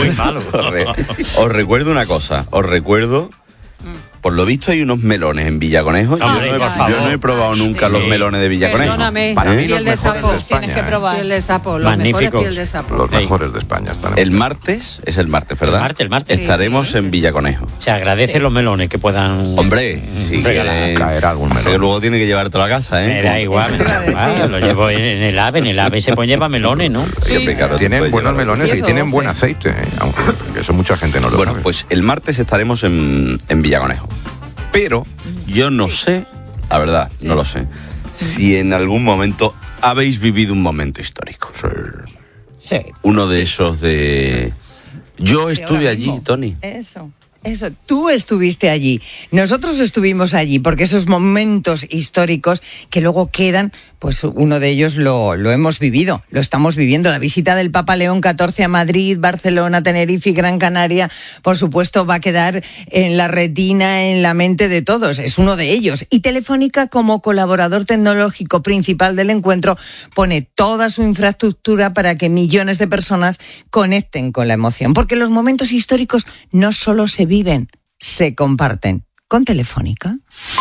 [SPEAKER 8] os recuerdo una cosa. Por lo visto hay unos melones en Villaconejo. Yo no he probado nunca los melones de Villaconejo.
[SPEAKER 13] Perdóname,
[SPEAKER 22] para mí los mejores
[SPEAKER 13] sapo.
[SPEAKER 22] de España.
[SPEAKER 17] Tienes que probar.
[SPEAKER 13] Piel de sapo, los
[SPEAKER 12] magníficos.
[SPEAKER 13] mejores piel de sapo.
[SPEAKER 22] Los mejores de España.
[SPEAKER 8] El martes, es el martes, ¿verdad?
[SPEAKER 12] El martes.
[SPEAKER 8] Estaremos en Villaconejo.
[SPEAKER 12] Se agradece los melones que puedan...
[SPEAKER 8] Hombre, si quieren
[SPEAKER 22] caer algún melón.
[SPEAKER 8] que luego tiene que llevarte a la casa,
[SPEAKER 12] Me da igual, lo llevo en el AVE se pueden llevar melones, ¿no?
[SPEAKER 22] Sí, claro, tienen buenos melones y tienen buen aceite, aunque eso mucha gente no lo sabe.
[SPEAKER 8] Bueno, pues el martes estaremos en Villaconejo. Pero yo no sé, la verdad, no lo sé, si en algún momento habéis vivido un momento histórico. uno de esos de... Yo estuve allí, Tony.
[SPEAKER 17] Eso, tú estuviste allí, nosotros estuvimos allí, porque esos momentos históricos que luego quedan, pues uno de ellos lo hemos vivido, lo estamos viviendo. La visita del Papa León XIV a Madrid, Barcelona, Tenerife y Gran Canaria, por supuesto, va a quedar en la retina, en la mente de todos, es uno de ellos. Y Telefónica, como colaborador tecnológico principal del encuentro, pone toda su infraestructura para que millones de personas conecten con la emoción, porque los momentos históricos no solo se viven, se comparten. Con Telefónica.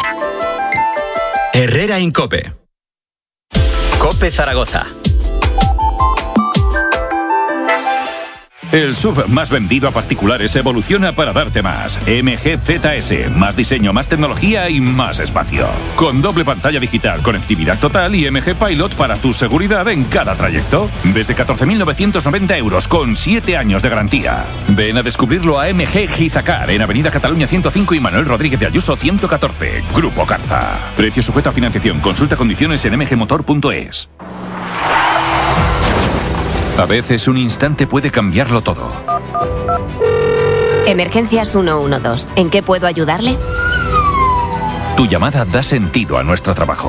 [SPEAKER 10] Herrera en COPE. COPE Zaragoza.
[SPEAKER 29] El SUV más vendido a particulares evoluciona para darte más. MG ZS, más diseño, más tecnología y más espacio. Con doble pantalla digital, conectividad total y MG Pilot para tu seguridad en cada trayecto. Desde 14.990 euros con 7 años de garantía. Ven a descubrirlo a MG Gizacar en Avenida Cataluña 105 y Manuel Rodríguez de Ayuso 114. Grupo Carza. Precio sujeto a financiación. Consulta condiciones en mgmotor.es. A veces un instante puede cambiarlo todo.
[SPEAKER 19] Emergencias 112. ¿En qué puedo ayudarle?
[SPEAKER 29] Tu llamada da sentido a nuestro trabajo.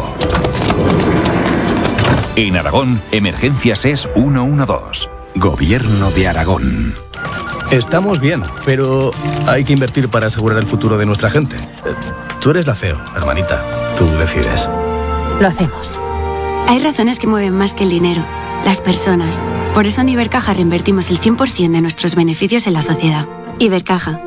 [SPEAKER 29] En Aragón, Emergencias es 112.
[SPEAKER 6] Gobierno de Aragón.
[SPEAKER 20] Estamos bien, pero hay que invertir para asegurar el futuro de nuestra gente. Tú eres la CEO, hermanita. Tú decides.
[SPEAKER 19] Lo hacemos.
[SPEAKER 21] Hay razones que mueven más que el dinero. Las personas. Por eso en Ibercaja reinvertimos el 100% de nuestros beneficios en la sociedad. Ibercaja.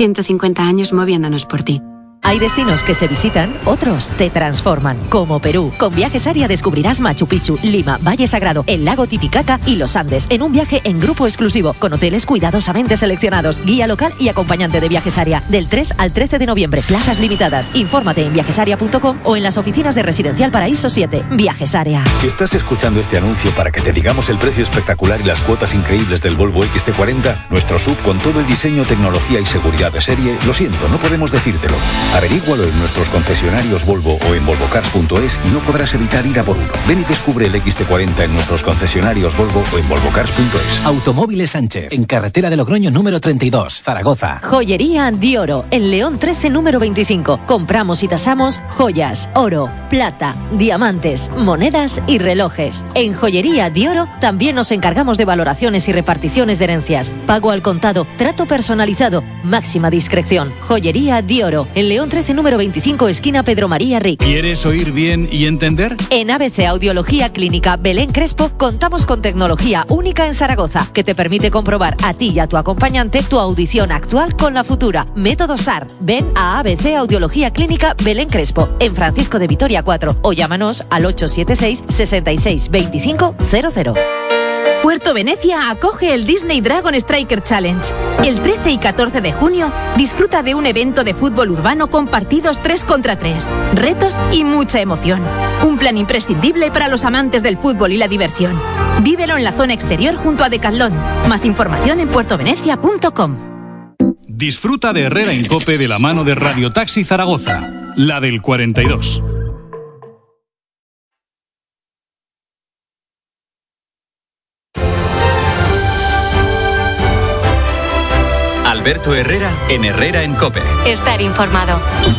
[SPEAKER 21] 150 años moviéndonos por ti.
[SPEAKER 23] Hay destinos que se visitan, otros te transforman, como Perú. Con Viajes Aria descubrirás Machu Picchu, Lima, Valle Sagrado, el lago Titicaca y los Andes, en un viaje en grupo exclusivo, con hoteles cuidadosamente seleccionados, guía local y acompañante de Viajes Aria. Del 3 al 13 de noviembre, plazas limitadas. Infórmate en viajesaria.com o en las oficinas de Residencial Paraíso 7. Viajes Aria.
[SPEAKER 6] Si estás escuchando este anuncio para que te digamos el precio espectacular y las cuotas increíbles del Volvo XT40, nuestro SUV con todo el diseño, tecnología y seguridad de serie, lo siento, no podemos decírtelo. Averígualo en nuestros concesionarios Volvo o en volvocars.es y no podrás evitar ir a por uno. Ven y descubre el XT40 en nuestros concesionarios Volvo o en volvocars.es.
[SPEAKER 24] Automóviles Sánchez, en carretera de Logroño número 32, Zaragoza.
[SPEAKER 23] Joyería Dioro, en León 13 número 25. Compramos y tasamos joyas, oro, plata, diamantes, monedas y relojes. En Joyería Dioro también nos encargamos de valoraciones y reparticiones de herencias. Pago al contado, trato personalizado, máxima discreción. Joyería Dioro, en León 13 número 25, esquina Pedro María Ric.
[SPEAKER 25] ¿Quieres oír bien y entender?
[SPEAKER 23] En ABC Audiología Clínica Belén Crespo contamos con tecnología única en Zaragoza que te permite comprobar a ti y a tu acompañante tu audición actual con la futura. Método SAR. Ven a ABC Audiología Clínica Belén Crespo en Francisco de Vitoria 4 o llámanos al 876 66 25 00.
[SPEAKER 26] Puerto Venecia acoge el Disney Dragon Striker Challenge. El 13 y 14 de junio disfruta de un evento de fútbol urbano con partidos 3 contra 3, retos y mucha emoción. Un plan imprescindible para los amantes del fútbol y la diversión. Vívelo en la zona exterior junto a Decathlon. Más información en puertovenecia.com.
[SPEAKER 25] Disfruta de Herrera en COPE de la mano de Radio Taxi Zaragoza, la del 42.
[SPEAKER 10] Alberto Herrera en Herrera en COPE.
[SPEAKER 21] Estar informado.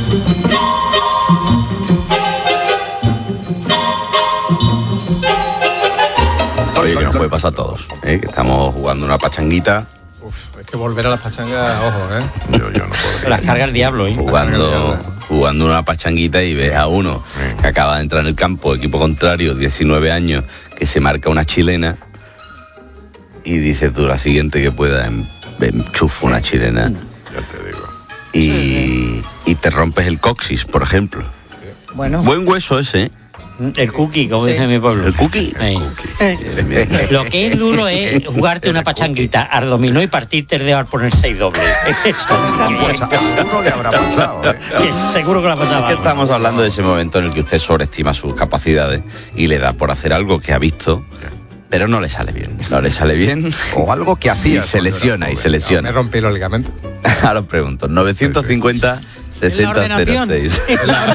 [SPEAKER 8] Oye, que nos puede pasar a todos, ¿eh? Que estamos jugando una pachanguita.
[SPEAKER 9] Es que volver a las pachangas, ojo, ¿eh?
[SPEAKER 8] Yo no puedo.
[SPEAKER 12] Las carga el diablo, ¿eh?
[SPEAKER 8] Jugando una pachanguita y ves a uno que acaba de entrar en el campo, equipo contrario, 19 años, que se marca una chilena y dices tú, la siguiente que pueda, enchufo una chilena.
[SPEAKER 22] Ya te digo.
[SPEAKER 8] Y te rompes el coxis, por ejemplo.
[SPEAKER 17] Bueno.
[SPEAKER 8] Buen hueso ese, ¿eh?
[SPEAKER 12] El cookie, como dice mi pueblo.
[SPEAKER 8] ¿El cookie?
[SPEAKER 12] Lo que es duro es jugarte una pachanguita al dominó y partirte el dedo al poner 6 dobles.
[SPEAKER 22] Seguro le habrá pasado, ¿eh?
[SPEAKER 12] Seguro que lo ha pasado.
[SPEAKER 8] Es que estamos hablando de ese momento en el que usted sobreestima sus capacidades y le da por hacer algo que ha visto, pero no le sale bien. No le sale bien.
[SPEAKER 22] O algo que hacía.
[SPEAKER 8] Y se lesiona, y se lesiona.
[SPEAKER 9] Me rompí los ligamentos.
[SPEAKER 8] Ahora os pregunto, 950 6006.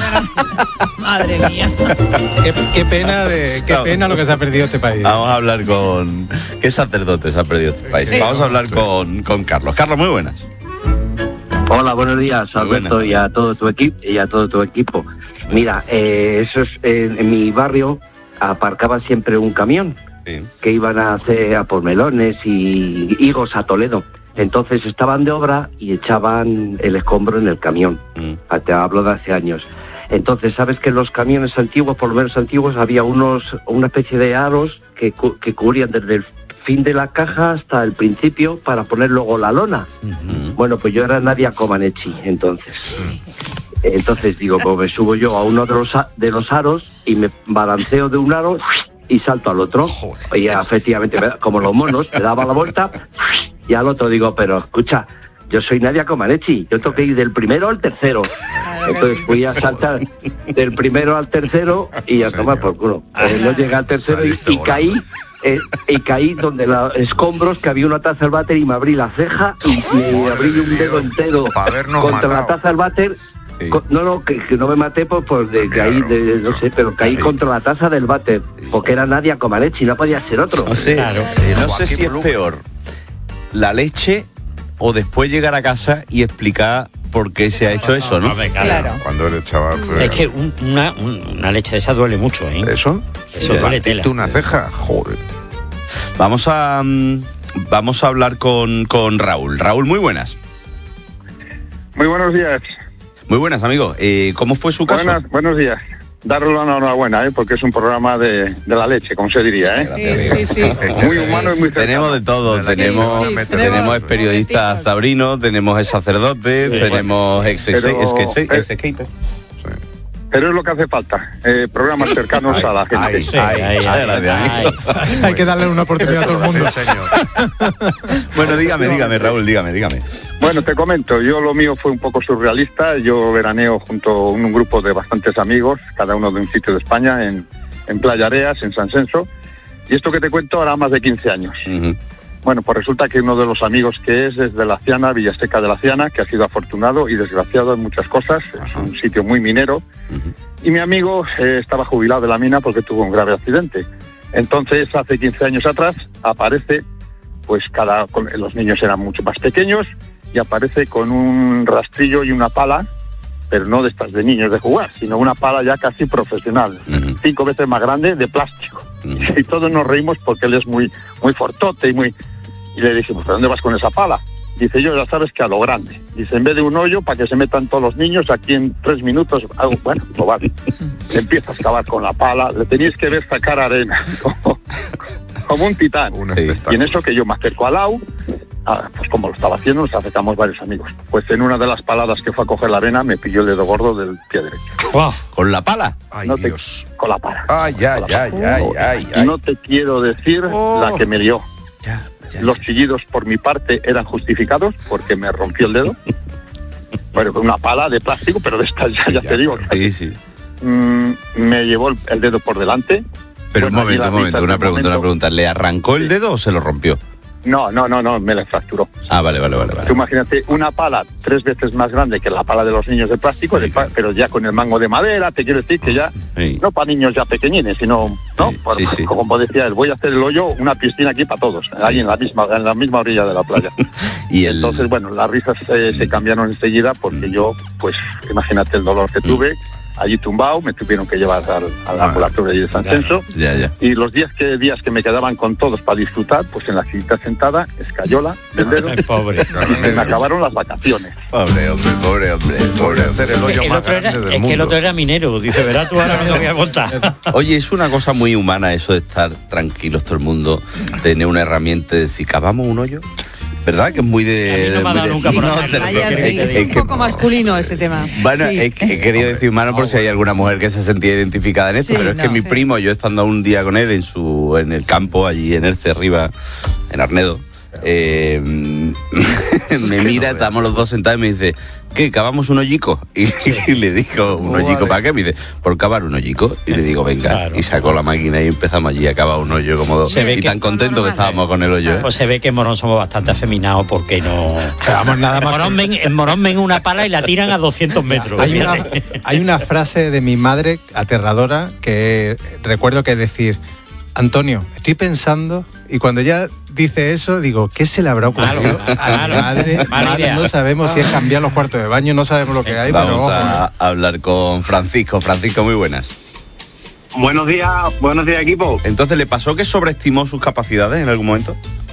[SPEAKER 17] Madre mía.
[SPEAKER 9] Qué pena lo que se ha perdido este país.
[SPEAKER 8] Vamos a hablar con... ¿Qué sacerdote se ha perdido este país? Vamos a hablar con Carlos. Carlos, muy buenas.
[SPEAKER 2] Hola, buenos días, Alberto, y a todo tu equipo. Mira, eso es, en mi barrio aparcaba siempre un camión que iban a hacer a por melones y higos a Toledo. Entonces estaban de obra y echaban el escombro en el camión. Te hablo de hace años. Entonces, sabes que en los camiones antiguos, por lo menos antiguos, había una especie de aros que cubrían desde el fin de la caja hasta el principio para poner luego la lona. Bueno, pues yo era Nadia Comaneci, entonces. Entonces digo, pues me subo yo a uno de los aros y me balanceo de un aro y salto al otro. Y efectivamente, como los monos, me daba la vuelta y al otro digo, pero escucha, yo soy Nadia Comaneci, yo tengo que ir del primero al tercero. Entonces fui a saltar del primero al tercero y a tomar por culo. No llegué al tercero y caí. Y caí donde los escombros, que había una taza al váter, y me abrí la ceja y me abrí un dedo entero contra la taza al váter. Que no me maté pues de caí, no sé, pero caí contra la taza del váter, porque era Nadia Comaneci, no podía ser otro.
[SPEAKER 8] No sé, no sé si es peor la leche o después llegar a casa y explicar por qué se ha hecho eso, ¿no?
[SPEAKER 17] Claro.
[SPEAKER 22] Cuando eres chaval.
[SPEAKER 12] Es que una leche de esa duele mucho, ¿eh?
[SPEAKER 22] ¿Eso?
[SPEAKER 12] Eso duele tela.
[SPEAKER 22] Una ceja, joder.
[SPEAKER 8] Vamos a hablar con Raúl. Raúl, muy buenas.
[SPEAKER 3] Muy buenos días.
[SPEAKER 8] Muy buenas, amigo. ¿Cómo fue su caso?
[SPEAKER 3] Buenos días. Darle la enhorabuena, porque es un programa de la leche, como se diría,
[SPEAKER 17] Sí.
[SPEAKER 3] Muy humano y muy cercano.
[SPEAKER 8] Tenemos de todo, tenemos periodistas taurinos, tenemos sacerdotes, tenemos ex-skater.
[SPEAKER 3] Pero es lo que hace falta, programas cercanos a la gente.
[SPEAKER 9] Hay que darle una oportunidad a todo el mundo.
[SPEAKER 8] Bueno, dígame, Raúl, dígame.
[SPEAKER 3] Bueno, te comento, yo lo mío fue un poco surrealista. Yo veraneo junto a un grupo de bastantes amigos, cada uno de un sitio de España, en Playa Areas, en San Censo. Y esto que te cuento hará más de 15 años. Bueno, pues resulta que uno de los amigos que es de La Ciana, Villaseca de La Ciana, que ha sido afortunado y desgraciado en muchas cosas. Es un sitio muy minero. Y mi amigo estaba jubilado de la mina porque tuvo un grave accidente. Entonces, hace 15 años atrás, aparece, pues los niños eran mucho más pequeños, y aparece con un rastrillo y una pala, pero no de estas de niños de jugar, sino una pala ya casi profesional, 5 veces más grande, de plástico. Y todos nos reímos porque él es muy fortote y le dijimos, ¿pero dónde vas con esa pala? Dice, yo ya sabes que a lo grande. Dice, en vez de un hoyo para que se metan todos los niños, aquí en 3 minutos hago, bueno, lo vale. Empieza a excavar con la pala, le teníais que ver sacar arena, como un titán. Y en eso que yo me acerco al lado, pues como lo estaba haciendo, nos acercamos varios amigos. Pues en una de las paladas que fue a coger la arena, me pilló el dedo gordo del pie derecho.
[SPEAKER 8] Wow. ¿Con la pala?
[SPEAKER 3] Ay, Dios. Con la pala.
[SPEAKER 22] Ay.
[SPEAKER 3] No te quiero decir la que me dio. Los chillidos por mi parte eran justificados porque me rompió el dedo. Bueno, con una pala de plástico, pero de estas ya te digo.
[SPEAKER 8] Sí.
[SPEAKER 3] Me llevó el dedo por delante.
[SPEAKER 8] Pero un momento, una pregunta. ¿Le arrancó el dedo o se lo rompió?
[SPEAKER 3] No, me la fracturó.
[SPEAKER 8] Vale.
[SPEAKER 3] Tú imagínate una pala 3 veces más grande que la pala de los niños de plástico, pero ya con el mango de madera, te quiero decir que ya, no para niños ya pequeñines, sino, como decía él, voy a hacer el hoyo, una piscina aquí para todos, ahí en la misma orilla de la playa. Entonces, bueno, las risas se cambiaron enseguida porque yo, pues, imagínate el dolor que tuve. Allí tumbado, me tuvieron que llevar al ambulatorio de San Censo. Y los 10 días que me quedaban con todos para disfrutar, pues en la sillita sentada, escayola del dedo.
[SPEAKER 12] Pobre.
[SPEAKER 3] Me acabaron las vacaciones.
[SPEAKER 8] Pobre hombre.
[SPEAKER 22] Hacer el hoyo más grande del mundo.
[SPEAKER 12] Es que el otro era minero. Dice, verás tú ahora no me voy a contar.
[SPEAKER 8] Oye, es una cosa muy humana eso de estar tranquilos todo el mundo, tener una herramienta y decir, ¿cavamos un hoyo? ¿Verdad? Que es muy de...
[SPEAKER 12] no me ha dado nunca por
[SPEAKER 13] es un poco masculino este tema.
[SPEAKER 8] Bueno, he querido decir humano por si hay alguna mujer que se sentía identificada en esto, pero es que mi primo, yo estando un día con él en el campo, allí en Erce arriba, en Arnedo, me mira, estamos los dos sentados y me dice, ¿qué? ¿Cavamos un hoyico? Y le dijo, ¿un hoyico para qué? Me dice, por cavar un hoyico. Y le digo, venga. Claro. Y sacó la máquina y empezamos allí a cavar un hoyo como dos. Y tan contentos que estábamos con el hoyo.
[SPEAKER 12] Pues se ve que en Morón somos bastante afeminados porque no...
[SPEAKER 9] Vamos, nada más.
[SPEAKER 12] En Morón ven una pala y la tiran a 200 metros.
[SPEAKER 9] Hay una frase de mi madre aterradora que recuerdo que decir, Antonio, estoy pensando, y cuando ella dice eso, digo, ¿qué se le habrá ocurrido a mi madre? Madre, no sabemos si es cambiar los cuartos de baño, no sabemos lo que hay.
[SPEAKER 8] Vamos a hablar con Francisco. Francisco, muy buenas.
[SPEAKER 1] Buenos días equipo.
[SPEAKER 8] Entonces, ¿le pasó que sobreestimó sus capacidades en algún momento?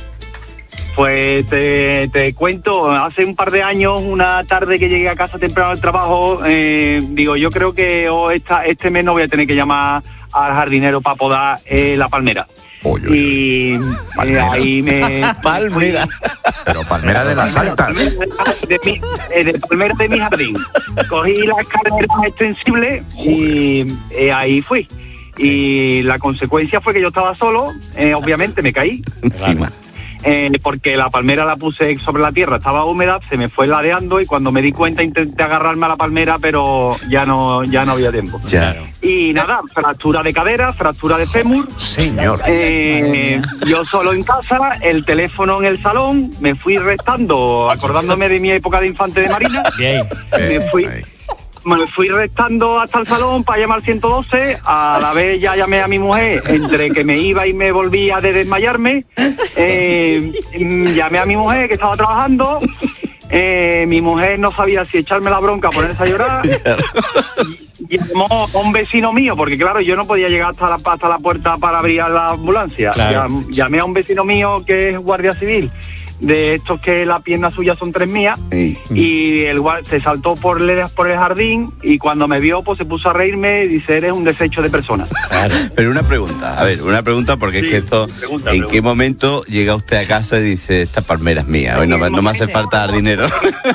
[SPEAKER 1] Pues te cuento, hace un par de años, una tarde que llegué a casa temprano del trabajo, digo, yo creo que este mes no voy a tener que llamar al jardinero para podar la palmera. Y ahí me...
[SPEAKER 22] Palmera. Pero palmera de las altas.
[SPEAKER 1] De palmera de mi jardín. Cogí la escalera extensible y ahí fui. Y la consecuencia fue que yo estaba solo, obviamente me caí.
[SPEAKER 8] Encima.
[SPEAKER 1] Porque la palmera la puse sobre la tierra, estaba húmeda, se me fue ladeando y cuando me di cuenta intenté agarrarme a la palmera, pero ya no había tiempo.
[SPEAKER 8] Ya.
[SPEAKER 1] Y nada, fractura de cadera, fractura de fémur.
[SPEAKER 22] Señor.
[SPEAKER 1] Yo solo en casa, el teléfono en el salón, me fui restando, acordándome de mi época de infante de marina.
[SPEAKER 12] Bien.
[SPEAKER 1] Me fui restando hasta el salón para llamar al 112, a la vez ya llamé a mi mujer, entre que me iba y me volvía de desmayarme, llamé a mi mujer que estaba trabajando, mi mujer no sabía si echarme la bronca o ponerse a llorar, y llamó a un vecino mío, porque claro, yo no podía llegar hasta la puerta para abrir la ambulancia, claro. Llamé a un vecino mío que es guardia civil, de estos que la pierna suya son 3 mías, sí. Y el se saltó por el jardín y cuando me vio pues se puso a reírme y dice, eres un desecho de persona.
[SPEAKER 8] Claro. Pero una pregunta porque sí, es que esto, ¿en qué momento llega usted a casa y dice, esta palmera es mía, hoy no me hace falta dar dinero?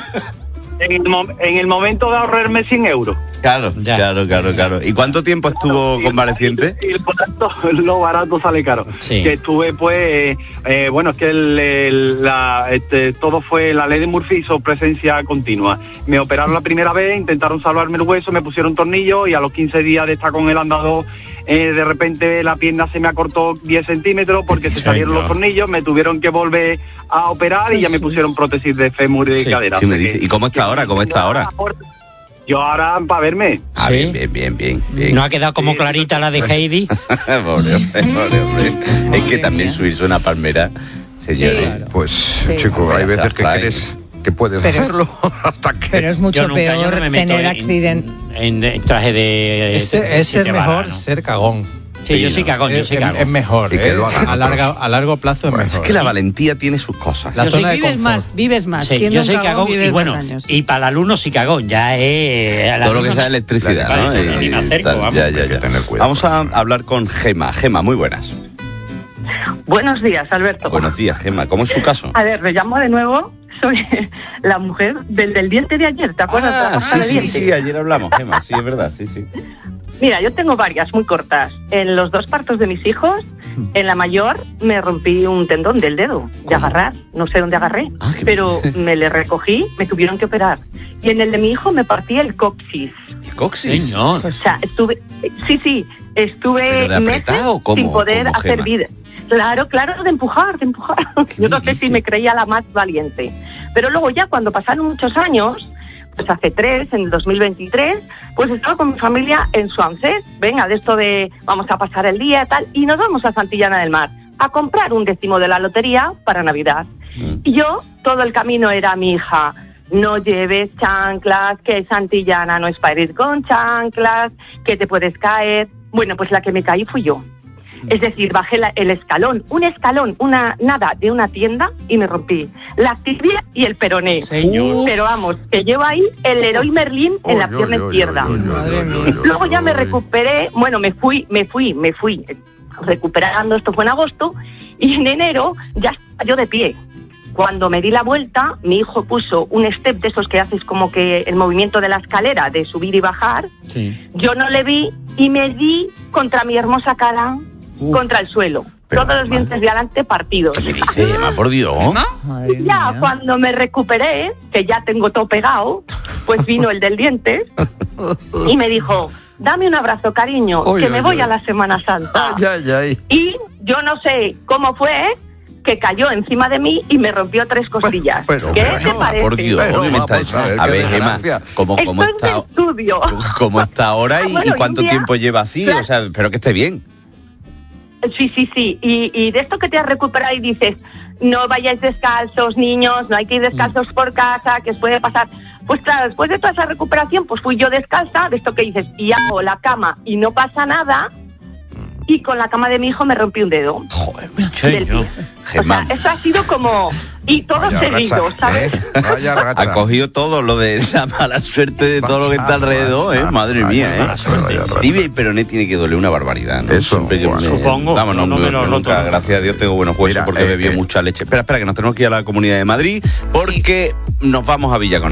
[SPEAKER 1] En el momento de ahorrarme 100 euros.
[SPEAKER 8] Claro. ¿Y cuánto tiempo estuvo convaleciente?
[SPEAKER 1] Lo barato sale caro. Sí. Que estuve, pues, bueno, es que todo fue, la ley de Murphy hizo presencia continua. Me operaron la primera vez, intentaron salvarme el hueso, me pusieron tornillo y a los 15 días de estar con el andador, de repente la pierna se me acortó 10 centímetros porque se salieron los tornillos, me tuvieron que volver a operar y ya me pusieron prótesis de fémur y de cadera.
[SPEAKER 8] ¿Qué me dice? ¿Y cómo está ahora?
[SPEAKER 1] Yo ahora para verme.
[SPEAKER 8] ¿Sí? Bien.
[SPEAKER 12] ¿No ha quedado como clarita la de Heidi?
[SPEAKER 8] Pobre hombre. Es que también subirse una palmera, señores.
[SPEAKER 22] Sí. Claro. Pues, chico, hay veces que crees que puedes hacerlo hasta que...
[SPEAKER 17] Pero es mucho peor tener accidente.
[SPEAKER 12] En traje de...
[SPEAKER 9] Es mejor ser cagón.
[SPEAKER 12] Sí, yo soy cagón.
[SPEAKER 9] Es mejor.
[SPEAKER 22] Y que lo hagan
[SPEAKER 9] a largo plazo es mejor.
[SPEAKER 8] Es que la valentía tiene sus cosas.
[SPEAKER 13] Vives más.
[SPEAKER 12] Sí, yo soy cagón y bueno, y para el alumno sí cagón. Ya es...
[SPEAKER 8] Todo lo que sea electricidad, ¿no?
[SPEAKER 12] Ni me acerco, vamos.
[SPEAKER 8] Ya. Vamos a hablar con Gema. Gema, muy buenas.
[SPEAKER 4] Buenos días, Alberto.
[SPEAKER 8] Buenos días, Gema. ¿Cómo es su caso?
[SPEAKER 4] A ver, me llamo de nuevo. Soy la mujer del diente de ayer. ¿Te acuerdas?
[SPEAKER 8] Sí, ayer hablamos, Gema. Sí, es verdad, sí.
[SPEAKER 4] Mira, yo tengo varias muy cortas. En los 2 partos de mis hijos, en la mayor me rompí un tendón del dedo de agarrar. No sé dónde agarré, pero me le recogí, me tuvieron que operar. Y en el de mi hijo me partí el coxis.
[SPEAKER 8] ¿El coxis? Señor.
[SPEAKER 4] O sea, estuve meses sin poder hacer vida. Claro, de empujar. Yo no sé si me creía la más valiente. Pero luego ya cuando pasaron muchos años, pues hace 3, en el 2023, pues estaba con mi familia en Swansea. Venga, de esto de vamos a pasar el día y tal, y nos vamos a Santillana del Mar a comprar un 10º de la lotería para Navidad. Y yo, todo el camino era mi hija, no lleves chanclas, que Santillana no es para ir con chanclas, que te puedes caer. Bueno, pues la que me caí fui yo. Es decir, bajé el escalón, nada de una tienda y me rompí la tibia y el peroné. Señor. Pero vamos, que llevo ahí el Leroy Merlin en la pierna izquierda. Luego ya me recuperé, bueno, me fui recuperando, esto fue en agosto, y en enero ya estaba yo de pie. Cuando me di la vuelta, mi hijo puso un step de esos que haces como que el movimiento de la escalera, de subir y bajar. Sí. Yo no le vi y me di contra mi hermosa cara, contra el suelo. Todos los dientes de adelante partidos.
[SPEAKER 8] ¿Qué me dice, Emma, por Dios?
[SPEAKER 4] Y ya cuando me recuperé, que ya tengo todo pegado, Pues vino el del diente y me dijo, dame un abrazo, cariño, que me voy a la Semana Santa. Y yo no sé cómo fue que cayó encima de mí y me rompió 3 costillas. ¿Qué te parece?
[SPEAKER 8] Por Dios, a ver, Gemma, ¿cómo está ahora y cuánto tiempo lleva así? O sea, espero que esté bien.
[SPEAKER 4] Sí. Y de esto que te has recuperado y dices, no vayáis descalzos, niños, no hay que ir descalzos por casa, que os puede pasar. Pues claro, después de toda esa recuperación, pues fui yo descalza, de esto que dices, y hago la cama y no pasa nada, y con la cama de mi hijo me rompí un dedo.
[SPEAKER 8] Joder, señor.
[SPEAKER 4] Gemma. O sea, eso ha sido como... Y todo seguido, ¿sabes?
[SPEAKER 8] Ha cogido todo lo de la mala suerte de todo lo que está alrededor, ¿eh? Madre mía, Tibia y peroné tiene que doler una barbaridad, ¿no?
[SPEAKER 22] Eso,
[SPEAKER 12] supongo.
[SPEAKER 8] Vamos, nunca, gracias a Dios, tengo buenos huesos porque bebí mucha leche. Espera, que nos tenemos que ir a la Comunidad de Madrid porque nos vamos a Villaconejos.